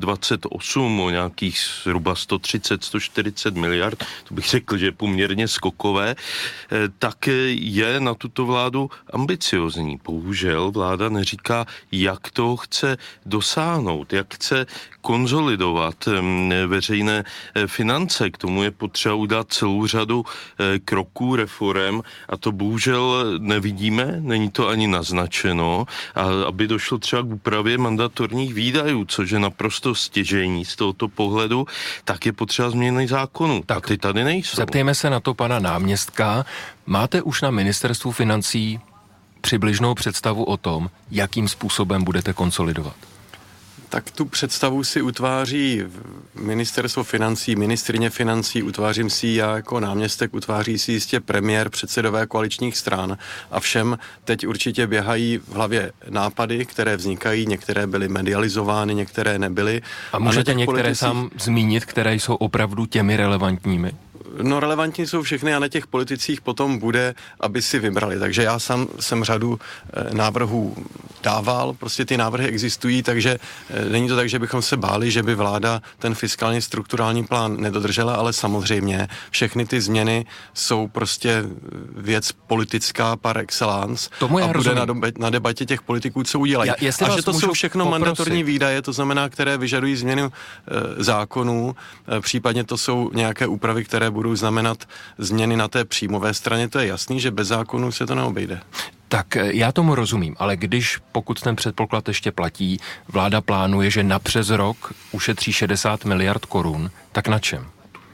2028 o nějakých zhruba 130-140 miliard, to bych řekl, že je poměrně skokové, tak je na tuto vládu ambiciozní. Bohužel vláda neříká, jak to chce dosáhnout, jak chce konsolidovat veřejné finance. K tomu je potřeba udělat celou řadu kroků, reforem a to bohužel nevidíme, není to ani naznačeno, a aby došlo třeba k úpravě mandatorních výdajů, což je naprosto stěžejní z tohoto pohledu, tak je potřeba změny zákonů. Tak ty tady nejsou. Zeptejme se na to pana náměstka. Máte už na ministerstvu financí přibližnou představu o tom, jakým způsobem budete konsolidovat? Tak tu představu si utváří ministerstvo financí, ministryně financí, utvářím si ji já jako náměstek, utváří si jistě premiér, předsedové koaličních stran a všem teď určitě běhají v hlavě nápady, které vznikají, některé byly medializovány, některé nebyly. A můžete některé sám zmínit, které jsou opravdu těmi relevantními? No relevantní jsou všechny a na těch politicích potom bude, aby si vybrali. Takže já sám jsem řadu návrhů dával, prostě ty návrhy existují, takže není to tak, že bychom se báli, že by vláda ten fiskálně strukturální plán nedodržela, ale samozřejmě všechny ty změny jsou prostě věc politická par excellence a bude na debatě těch politiků, co udělají. A že to jsou všechno mandatorní výdaje, to znamená, které vyžadují změnu zákonů, případně to jsou nějaké úpravy, které budou znamenat změny na té příjmové straně, to je jasný, že bez zákonů se to neobejde. Tak já tomu rozumím, ale pokud ten předpoklad ještě platí, vláda plánuje, že napřes rok ušetří 60 miliard korun, tak na čem?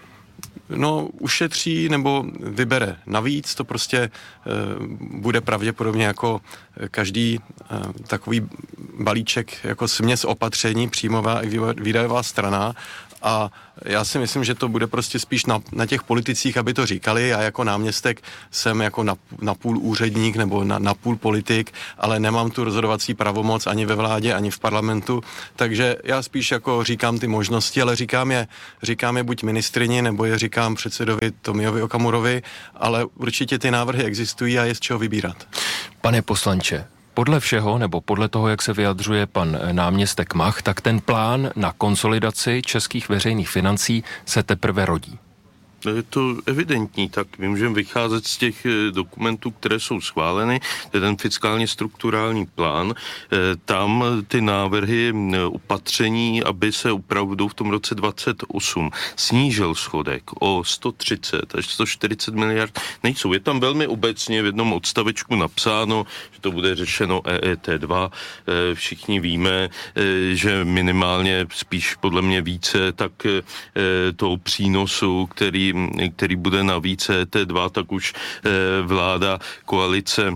No, ušetří nebo vybere navíc, to prostě bude pravděpodobně jako každý takový balíček, jako směs opatření, příjmová i výdajová strana. A já si myslím, že to bude prostě spíš na těch politicích, aby to říkali. Já jako náměstek jsem jako na půl úředník nebo na půl politik, ale nemám tu rozhodovací pravomoc ani ve vládě, ani v parlamentu. Takže já spíš jako říkám ty možnosti, ale říkám je buď ministrině, nebo je říkám předsedovi Tomiovi Okamurovi, ale určitě ty návrhy existují a je z čeho vybírat. Pane poslanče, podle všeho, nebo podle toho, jak se vyjadřuje pan náměstek Mach, tak ten plán na konsolidaci českých veřejných financí se teprve rodí. Je to evidentní, tak my můžeme vycházet z těch dokumentů, které jsou schváleny, ten fiskálně strukturální plán, tam ty návrhy opatření, aby se opravdu v tom roce 28 snížil schodek o 130 až 140 miliard nejsou. Je tam velmi obecně v jednom odstavečku napsáno, že to bude řešeno EET2. Všichni víme, že minimálně spíš podle mě více, tak toho přínosu, který bude navíc EET2, tak už vláda, koalice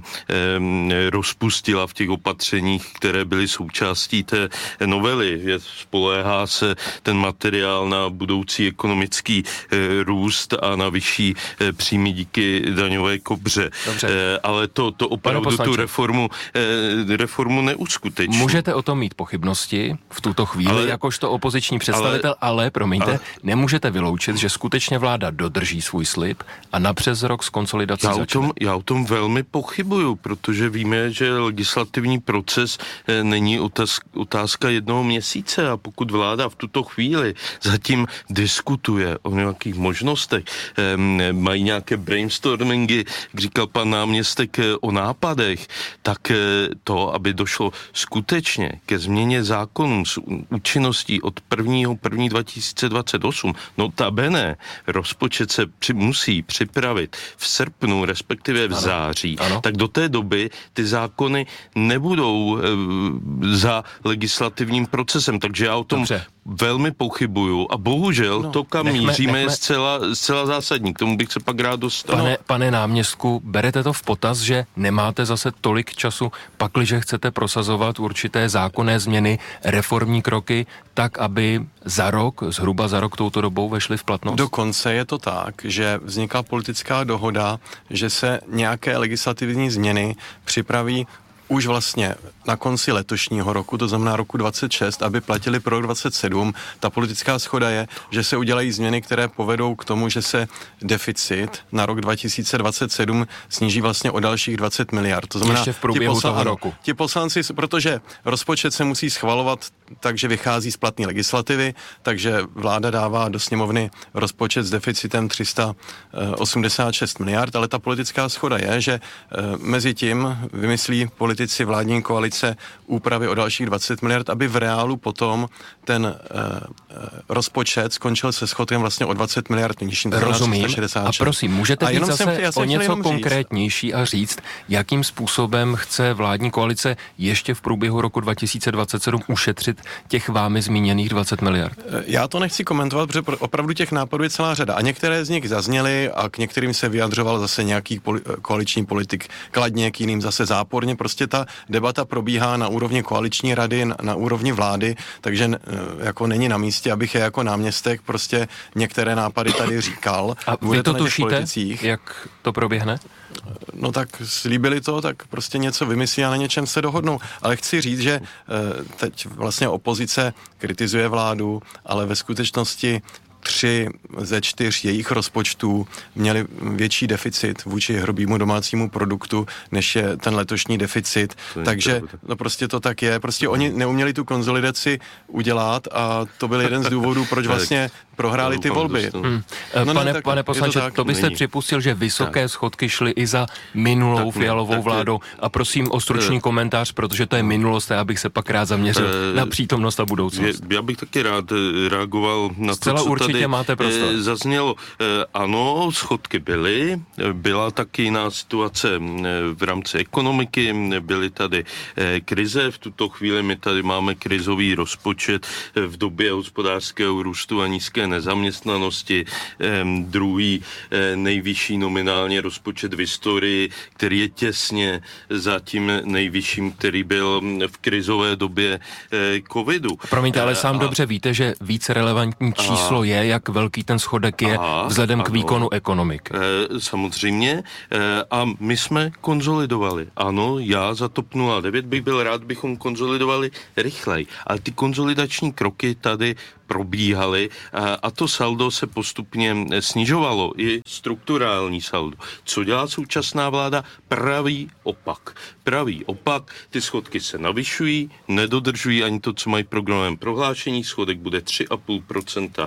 rozpustila v těch opatřeních, které byly součástí té novely. Spoléhá se ten materiál na budoucí ekonomický růst a na vyšší příjmy díky daňové kobře. Ale to opravdu tu reformu neuskuteční. Můžete o tom mít pochybnosti v tuto chvíli, jakožto opoziční představitel, ale nemůžete vyloučit, že skutečně vláda dodrží svůj slib a napřes rok s konsolidací začne. Já o tom velmi pochybuju, protože víme, že legislativní proces není otázka jednoho měsíce a pokud vláda v tuto chvíli zatím diskutuje o nějakých možnostech, mají nějaké brainstormingy, jak říkal pan náměstek, o nápadech, tak to, aby došlo skutečně ke změně zákonů s účinností od 1.1.2028, notabene rozpočet se musí připravit v srpnu, respektive v září, tak do té doby ty zákony nebudou za legislativním procesem, takže já o tom velmi pochybuju a bohužel to, kam míříme, je zcela zásadní. K tomu bych se pak rád dostal. Pane náměstku, berete to v potaz, že nemáte zase tolik času, pakliže chcete prosazovat určité zákonné změny, reformní kroky, tak, aby zhruba za rok touto dobou vešly v platnost? Dokonce je to tak, že vznikla politická dohoda, že se nějaké legislativní změny připraví už vlastně na konci letošního roku, to znamená roku 26, aby platili pro rok 27. Ta politická shoda je, že se udělají změny, které povedou k tomu, že se deficit na rok 2027 sníží vlastně o dalších 20 miliard. To znamená, ještě v průběhu toho roku. Ti poslanci, protože rozpočet se musí schvalovat, takže vychází z platné legislativy, takže vláda dává do sněmovny rozpočet s deficitem 386 miliard, ale ta politická shoda je, že mezi tím vymyslí politici vládní koalice úpravy o dalších 20 miliard, aby v reálu potom ten rozpočet skončil se schodkem vlastně o 20 miliard nižším. Rozumím. A prosím, můžete být zase o něco konkrétnější a říct, jakým způsobem chce vládní koalice ještě v průběhu roku 2027 ušetřit těch vámi zmíněných 20 miliard? Já to nechci komentovat, protože opravdu těch nápadů je celá řada. A některé z nich zazněly a k některým se vyjadřoval zase nějaký koaliční politik kladně, k jiným zase záporně. Prostě ta debata probíhá na úrovni koaliční rady, na úrovni vlády, takže jako není na místě, abych je jako náměstek prostě některé nápady tady říkal. A vy to tušíte, jak to proběhne? No tak slíbili to, tak prostě něco vymyslí a na něčem se dohodnou. Ale chci říct, že teď vlastně opozice kritizuje vládu, ale ve skutečnosti 3 ze 4 jejich rozpočtů měli větší deficit vůči hrubému domácímu produktu, než je ten letošní deficit. Takže no prostě to tak je. Prostě oni neuměli tu konsolidaci udělat a to byl jeden z důvodů, proč vlastně prohráli ty volby. Pane poslanče, to byste připustil, že vysoké schodky šly i za minulou Fialovou vládou. A prosím o stručný komentář, protože to je minulost a já bych se pak rád zaměřil na přítomnost a budoucnost. Já bych taky rád reagoval na to, co tady máte zaznělo. Ano, schodky byly, byla taky jiná situace v rámci ekonomiky, byly tady krize, v tuto chvíli my tady máme krizový rozpočet v době hospodářského růstu a nízké nezaměstnanosti, druhý nejvyšší nominálně rozpočet v historii, který je těsně za tím nejvyšším, který byl v krizové době covidu. Promiňte, ale sám dobře víte, že víc relevantní číslo je, jak velký ten schodek je vzhledem k výkonu ekonomiky. Samozřejmě. A my jsme konzolidovali. Ano, já za TOP 09 bych byl rád, bychom konzolidovali rychleji. Ale ty konzolidační kroky tady probíhaly a to saldo se postupně snižovalo, i strukturální saldo. Co dělá současná vláda? Pravý opak. Ty schodky se navyšují, nedodržují ani to, co mají v programovém prohlášení. Schodek bude 3,5%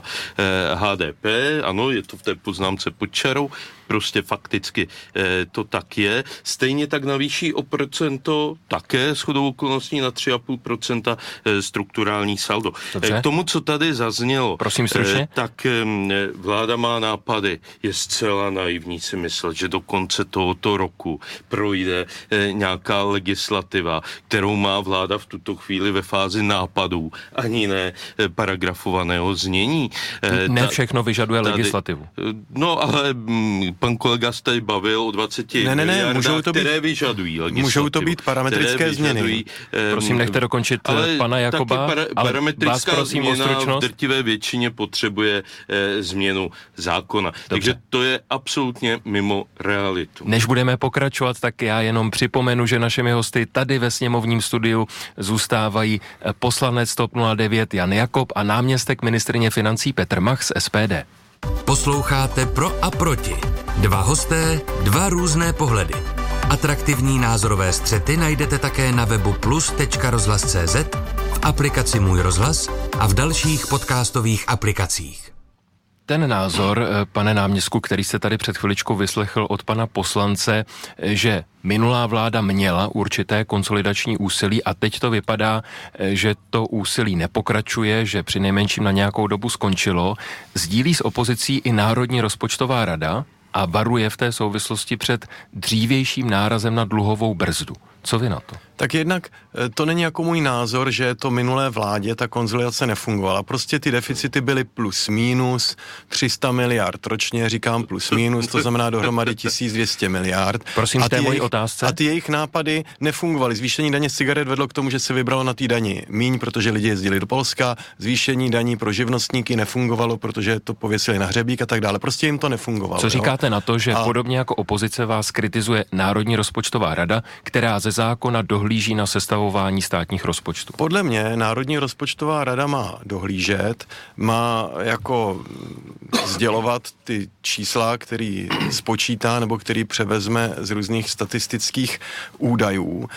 HDP. Ano, je to v té poznámce pod čarou. Prostě fakticky to tak je. Stejně tak navýší o procento také shodou okolností na 3,5% strukturální saldo. K tomu, co tady zaznělo, prosím stručně, tak vláda má nápady. Je zcela naivní si myslet, že do konce tohoto roku projde nějaká legislativa, kterou má vláda v tuto chvíli ve fázi nápadů, ani ne paragrafovaného znění. Ne všechno vyžaduje legislativu. No, ale pan kolega se tady bavil o 20 miliardách, které vyžadují legislativu. Můžou to být parametrické změny. Prosím, nechte dokončit pana Jakoba. Parametrická změna v drtivé většině potřebuje změnu zákona. Dobře. Takže to je absolutně mimo realitu. Než budeme pokračovat, tak já jenom připomenu, že našimi hosty tady ve sněmovním studiu zůstávají poslanec TOP 09 Jan Jakob a náměstek ministryně financí Petr Mach z SPD. Posloucháte Pro a proti. Dva hosté, dva různé pohledy. Atraktivní názorové střety najdete také na webu plus.rozhlas.cz, v aplikaci Můj rozhlas a v dalších podcastových aplikacích. Ten názor, pane náměstku, který jste tady před chviličkou vyslechl od pana poslance, že minulá vláda měla určité konsolidační úsilí a teď to vypadá, že to úsilí nepokračuje, že přinejmenším na nějakou dobu skončilo, sdílí s opozicí i Národní rozpočtová rada a varuje v té souvislosti před dřívějším nárazem na dluhovou brzdu. Co vy na to? Tak jednak to není jako můj názor, že to minulé vládě ta konsolidace nefungovala. Prostě ty deficity byly plus minus 300 miliard ročně, říkám plus minus, to znamená dohromady 1200 miliard. Prosím, v té mojí otázce. A ty jejich nápady nefungovaly. Zvýšení daně z cigaret vedlo k tomu, že se vybralo na té dani míň, protože lidi jezdili do Polska. Zvýšení daní pro živnostníky nefungovalo, protože to pověsili na hřebík a tak dále. Prostě jim to nefungovalo. Co říkáte na to, že podobně jako opozice vás kritizuje Národní rozpočtová rada, která ze zákona dohlíží na sestavování státních rozpočtů? Podle mě Národní rozpočtová rada má dohlížet, má jako sdělovat ty čísla, který spočítá nebo který převezme z různých statistických údajů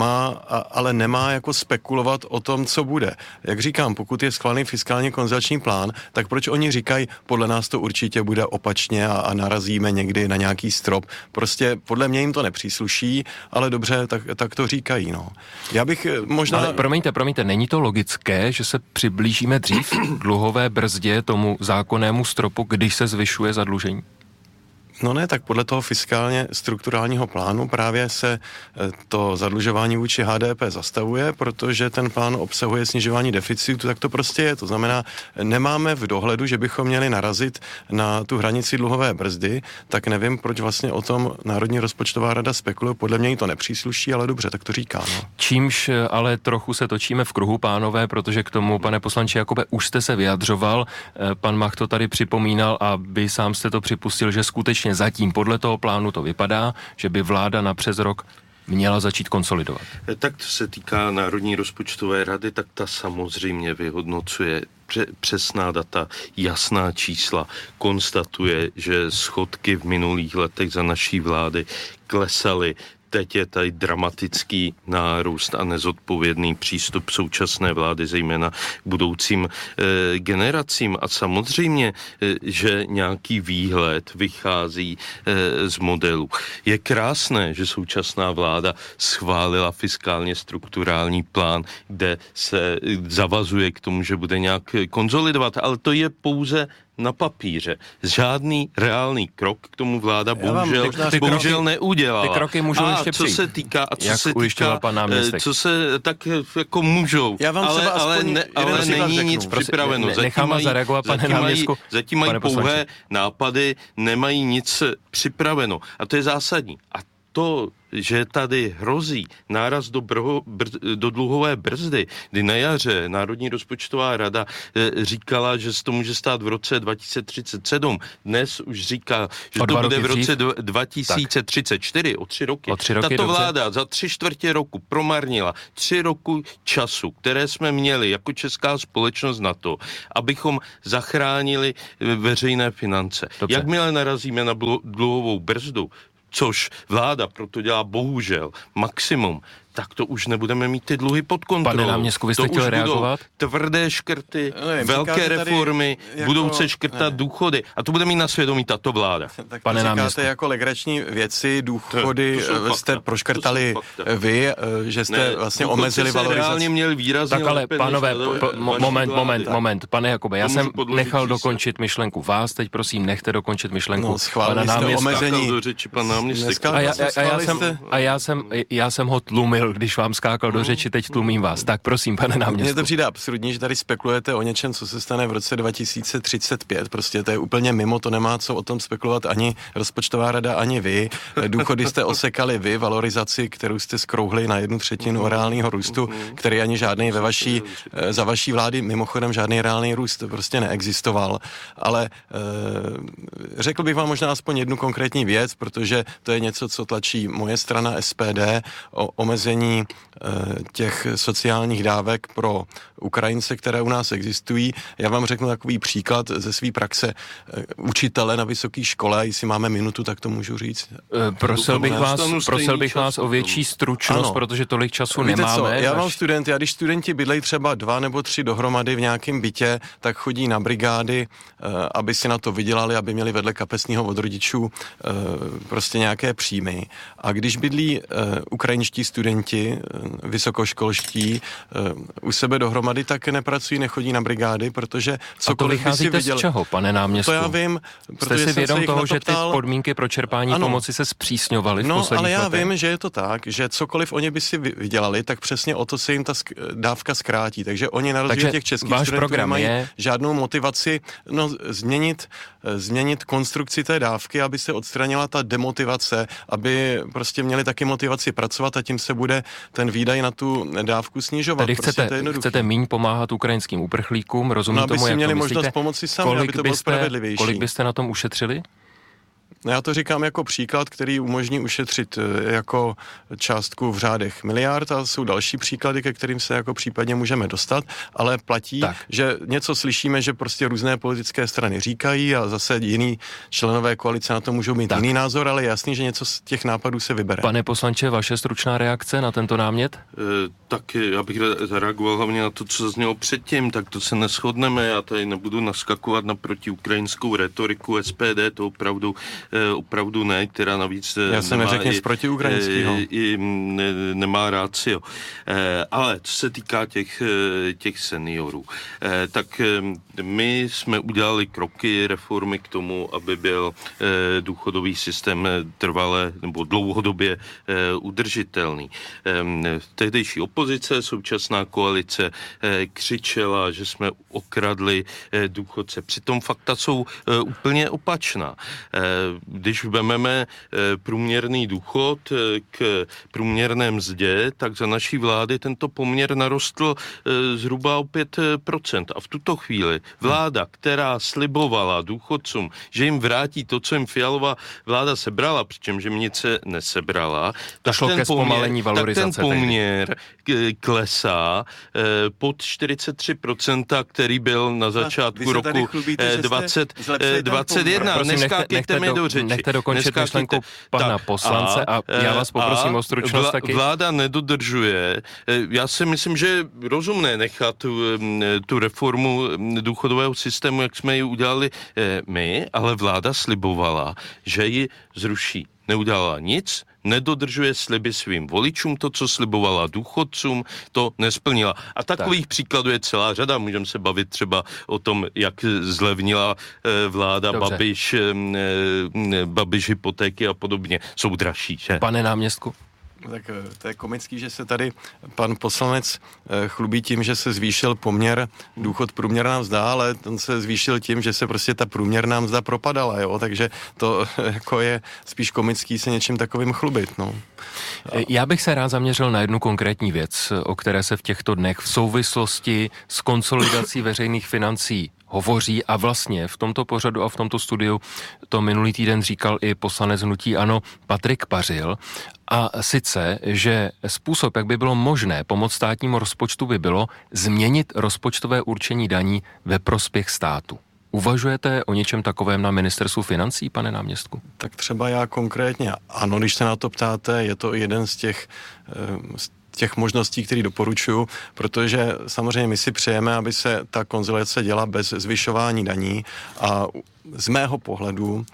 ale nemá jako spekulovat o tom, co bude. Jak říkám, pokud je schválený fiskálně konsolidační plán, tak proč oni říkají, podle nás to určitě bude opačně a narazíme někdy na nějaký strop. Prostě podle mě jim to nepřísluší, ale dobře, tak to říkají, no. Já bych možná... Ale promiňte, není to logické, že se přiblížíme dřív k dluhové brzdě, tomu zákonnému stropu, když se zvyšuje zadlužení? No ne, tak podle toho fiskálně strukturálního plánu právě se to zadlužování vůči HDP zastavuje, protože ten plán obsahuje snižování deficitu, tak to prostě je. To znamená, nemáme v dohledu, že bychom měli narazit na tu hranici dluhové brzdy, tak nevím, proč vlastně o tom Národní rozpočtová rada spekuluje. Podle mě jí to nepřísluší, ale dobře, tak to říká. No. Čímž ale trochu se točíme v kruhu, pánové, protože k tomu, pane poslanče Jakobe, už jste se vyjadřoval, pan Mach to tady připomínal a vy sám jste to připustil, že skutečně zatím podle toho plánu to vypadá, že by vláda na přes rok měla začít konsolidovat. Tak to se týká Národní rozpočtové rady, tak ta samozřejmě vyhodnocuje přesná data, jasná čísla, konstatuje, že schodky v minulých letech za naší vlády klesaly. Teď je tady dramatický nárůst a nezodpovědný přístup současné vlády, zejména k budoucím generacím. A samozřejmě, že nějaký výhled vychází z modelu. Je krásné, že současná vláda schválila fiskálně strukturální plán, kde se zavazuje k tomu, že bude nějak konsolidovat, ale to je pouze na papíře. Žádný reálný krok k tomu vláda bohužel neudělala. Ty kroky můžou ještě přijít. Co se týká, pan náměstek. co se tak jako můžou, ale není nic připraveno. Nechám vás zareagovat, pane náměstku. Zatím mají pouhé nápady, nemají nic připraveno. A to je zásadní. A to, že tady hrozí náraz do dluhové brzdy, kdy na jaře Národní rozpočtová rada říkala, že se to může stát v roce 2037. Dnes už říká, že to bude v roce 2034, o 3 roky. Tato vláda za 3/4 roku promarnila 3 roky času, které jsme měli jako česká společnost na to, abychom zachránili veřejné finance. Dobře. Jakmile narazíme na dluhovou brzdu, což vláda proto dělá bohužel maximum, tak to už nebudeme mít ty dluhy pod kontrolou. Pane náměstku, vy jste chtěl reagovat? Tvrdé škrty, velké reformy, budou se škrtat důchody. A to bude mít na svědomí tato vláda. Tak pane náměstku, jako legrační věci, důchody jste proškrtali vy, že jste vlastně omezili valorizaci. Měli výrazně. Tak ale pánové, moment. Pane Jakube, já jsem nechal dokončit myšlenku. Vás teď prosím nechte dokončit myšlenku. Pana náměstka. Do řeči pan náměstek. A já jsem ho tlumil, když vám skákal do řeči, teď tlumím vás. Tak prosím, pane náměstku. Mně to přijde absurdní, že tady spekulujete o něčem, co se stane v roce 2035. Prostě to je úplně mimo, to nemá co o tom spekulovat ani rozpočtová rada, ani vy. Důchody jste osekali vy, valorizaci, kterou jste skrouhli na 1/3 reálného růstu, který ani žádný za vaší vlády, mimochodem žádný reálný růst prostě neexistoval. Ale řekl bych vám možná aspoň jednu konkrétní věc, protože to je něco, co tlačí moje strana SPD, o omezení těch sociálních dávek pro Ukrajince, které u nás existují. Já vám řeknu takový příklad ze své praxe. Učitele na vysoké škole, jestli máme minutu, tak to můžu říct. Prosil bych vás o větší stručnost, protože tolik času nemáme. Já mám studenty a když studenti bydlejí třeba 2 nebo 3 dohromady v nějakém bytě, tak chodí na brigády, aby si na to vydělali, aby měli vedle kapesního od rodičů prostě nějaké příjmy. A když bydlí ukrajinští studenti, vysokoškolští, u sebe dohromady, tak nepracují, nechodí na brigády, protože cokoliv by si vydělali. Z čeho, pane náměstku? To já vím, protože jste si vědom toho, že ty podmínky pro čerpání pomoci se zpřísňovaly v posledních ale já letech? Vím, že je to tak, že cokoliv oni by si vydělali, tak přesně o to se jim ta dávka zkrátí. Takže oni na rozdíl těch českých studentů nemají žádnou motivaci změnit konstrukci té dávky, aby se odstranila ta demotivace, aby prostě měli taky motivaci pracovat a tím se bude ten výdaj na tu dávku snižovat. Tady chcete míň pomáhat ukrajinským uprchlíkům, rozumím tomu, jak to měli myslíte. Možnost pomoci sami, aby to bylo spravedlivější. Kolik byste na tom ušetřili? Já to říkám jako příklad, který umožní ušetřit jako částku v řádech miliard a jsou další příklady, ke kterým se jako případně můžeme dostat, ale platí, že něco slyšíme, že prostě různé politické strany říkají a zase jiný členové koalice na to můžou mít jiný názor, ale je jasný, že něco z těch nápadů se vybere. Pane poslanče, vaše stručná reakce na tento námět? Tak já bych zareagoval hlavně na to, co zaznělo předtím, tak to se neshodneme, já tady nebudu naskakovat na protiukrajinskou retoriku SPD, to opravdu ne, která navíc já jsem neřekl nic protiukrajinského. Nemá rácio. Ale co se týká těch seniorů, tak my jsme udělali kroky, reformy k tomu, aby byl důchodový systém trvale nebo dlouhodobě udržitelný. Tehdejší opozice, současná koalice křičela, že jsme okradli důchodce. Přitom fakta jsou úplně opačná. když vezmeme průměrný důchod k průměrné mzdě, tak za naší vlády tento poměr narostl zhruba o 5%. A v tuto chvíli vláda, která slibovala důchodcům, že jim vrátí to, co jim Fialová vláda sebrala, přičemž jim nic nesebrala, tak ten poměr klesá pod 43%, který byl na začátku roku 2021. Neskákejte mi do řeči. Nechte dokončit myšlenku pana poslance a já vás poprosím o stručnost taky. Vláda nedodržuje. Já si myslím, že je rozumné nechat tu reformu důchodového systému, jak jsme ji udělali my, ale vláda slibovala, že ji zruší. Neudělala nic, nedodržuje sliby svým voličům, to, co slibovala důchodcům, to nesplnila. A takových příkladů je celá řada. Můžeme se bavit třeba o tom, jak zlevnila vláda Babiš hypotéky a podobně. Jsou dražší, že? Pane náměstku. Tak to je komický, že se tady pan poslanec chlubí tím, že se zvýšil poměr důchod průměrná mzda, ale on se zvýšil tím, že se prostě ta průměrná mzda propadala, jo, takže to jako je spíš komický se něčím takovým chlubit, no. Já bych se rád zaměřil na jednu konkrétní věc, o které se v těchto dnech v souvislosti s konsolidací veřejných financí hovoří a vlastně v tomto pořadu a v tomto studiu to minulý týden říkal i poslanec hnutí ANO Patrik Pařil, a sice, že způsob, jak by bylo možné pomoct státnímu rozpočtu, by bylo změnit rozpočtové určení daní ve prospěch státu. Uvažujete o něčem takovém na ministerstvu financí, pane náměstku? Tak třeba já konkrétně ano, když se na to ptáte, je to jeden z těch možností, které doporučuju, protože samozřejmě my si přejeme, aby se ta konsolidace děla bez zvyšování daní a z mého pohledu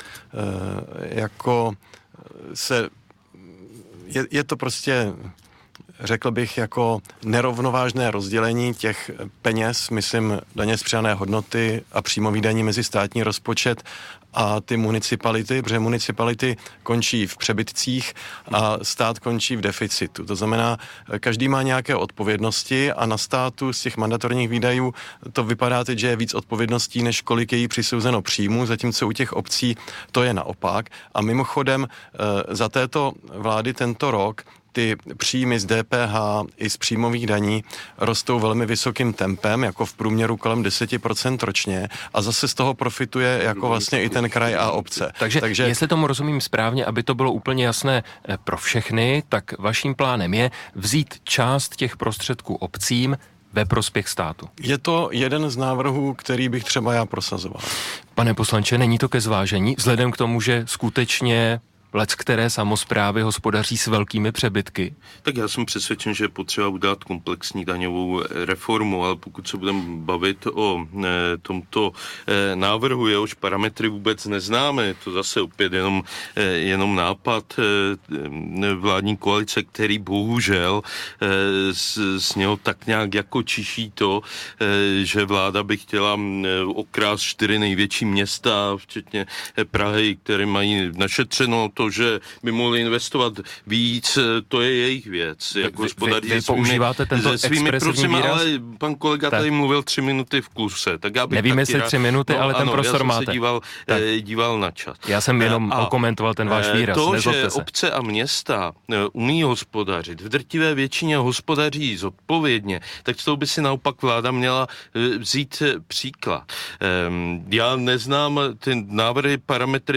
je to prostě, řekl bych, jako nerovnovážné rozdělení těch peněz, myslím daně z přidané hodnoty a příjmový daní mezi státní rozpočet a ty municipality, protože municipality končí v přebytcích a stát končí v deficitu. To znamená, každý má nějaké odpovědnosti a na státu z těch mandatorních výdajů to vypadá teď, že je víc odpovědností, než kolik je jí přisouzeno příjmu, zatímco u těch obcí to je naopak. A mimochodem za této vlády tento rok ty příjmy z DPH i z příjmových daní rostou velmi vysokým tempem, jako v průměru kolem 10% ročně a zase z toho profituje jako vlastně i ten kraj a obce. Takže jestli tomu rozumím správně, aby to bylo úplně jasné pro všechny, tak vaším plánem je vzít část těch prostředků obcím ve prospěch státu. Je to jeden z návrhů, který bych třeba já prosazoval. Pane poslanče, není to ke zvážení, vzhledem k tomu, že skutečně leckteré samosprávy hospodaří s velkými přebytky? Tak já jsem přesvědčen, že je potřeba udělat komplexní daňovou reformu, ale pokud se budeme bavit o tomto návrhu, jehož parametry vůbec neznáme, je to zase opět jenom nápad vládní koalice, který bohužel z něho tak nějak jako čiší to, že vláda by chtěla okrást 4 největší města, včetně Prahy, které mají našetřeno to, že by mohli investovat víc, to je jejich věc. Jako vy používáte tento expresivní výraz? Ale pan kolega tady mluvil 3 minuty v kuse. Tak já bych nevím, jestli 3 minuty, ale ten prostor máte. Já jsem se díval na čat. Já jsem jenom okomentoval ten váš výraz. To, že obce a města umí hospodařit, v drtivé většině hospodaří zodpovědně, tak z toho by si naopak vláda měla vzít příklad. Já neznám ty návrhy, parametry,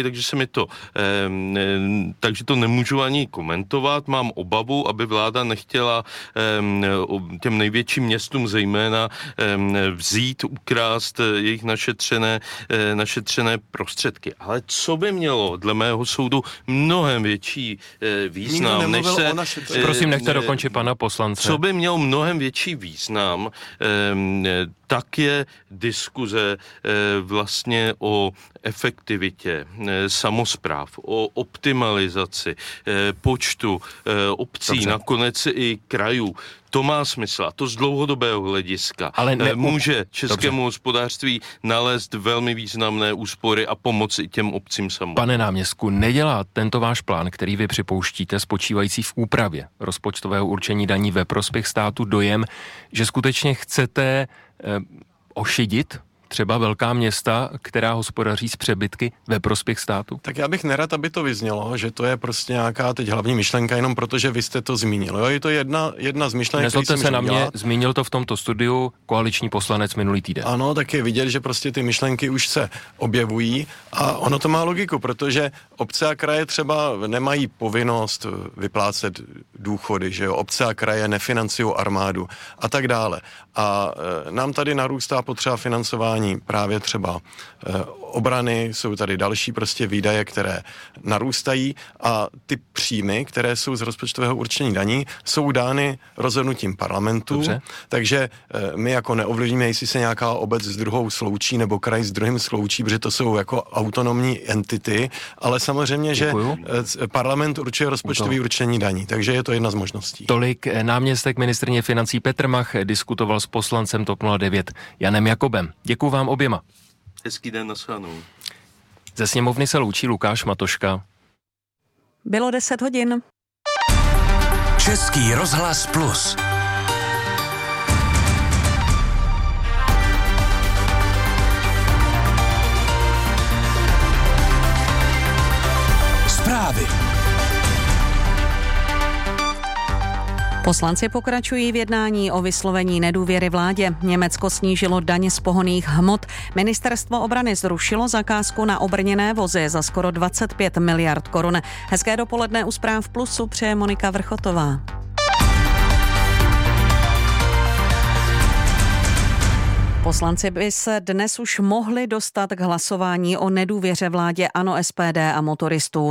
takže to nemůžu ani komentovat. Mám obavu, aby vláda nechtěla těm největším městům zejména vzít, ukrást jejich našetřené prostředky. Ale co by mělo, dle mého soudu, mnohem větší význam, než se... Prosím, nechte dokončit pana poslance. Co by mělo mnohem větší význam, tak je diskuze vlastně o efektivitě samospráv, o optimalizaci počtu obcí, nakonec i krajů. To má smysl a to z dlouhodobého hlediska. Ale může českému hospodářství nalézt velmi významné úspory a pomoci těm obcím samotným. Pane náměstku, nedělá tento váš plán, který vy připouštíte, spočívající v úpravě rozpočtového určení daní ve prospěch státu, dojem, že skutečně chcete ošidit třeba velká města, která hospodaří s přebytky ve prospěch státu? Tak já bych nerad, aby to vyznělo, že to je prostě nějaká teď hlavní myšlenka, jenom protože vy jste to zmínil. Jo, je to jedna z myšlenek, Nezlobte se na mě, zmínil to v tomto studiu koaliční poslanec minulý týden. Ano, tak je vidět, že prostě ty myšlenky už se objevují a ono to má logiku, protože obce a kraje třeba nemají povinnost vyplácet důchody, že jo, obce a kraje nefinancují armádu a tak dále. A nám tady narůstá potřeba financování právě třeba obrany, jsou tady další prostě výdaje, které narůstají a ty příjmy, které jsou z rozpočtového určení daní, jsou dány rozhodnutím parlamentu. Dobře. Takže my jako neovlivníme, jestli se nějaká obec s druhou sloučí nebo kraj s druhým sloučí, protože to jsou jako autonomní entity, ale samozřejmě, Děkuju. Že parlament určuje rozpočtový určení daní, takže je to jedna z možností. Tolik náměstek ministryně financí Petr Mach diskutoval s poslancem TOP 09 Janem Jakobem. Děkuju vám oběma. Hezký den, nashledanou. Ze sněmovny se loučí Lukáš Matoška. Bylo 10 hodin. Český rozhlas Plus. Zprávy. Poslanci pokračují v jednání o vyslovení nedůvěry vládě. Německo snížilo daně z pohonných hmot. Ministerstvo obrany zrušilo zakázku na obrněné vozy za skoro 25 miliard korun. Hezké dopoledne u Zpráv Plusu přeje Monika Vrchotová. Poslanci by se dnes už mohli dostat k hlasování o nedůvěře vládě ANO, SPD a motoristů.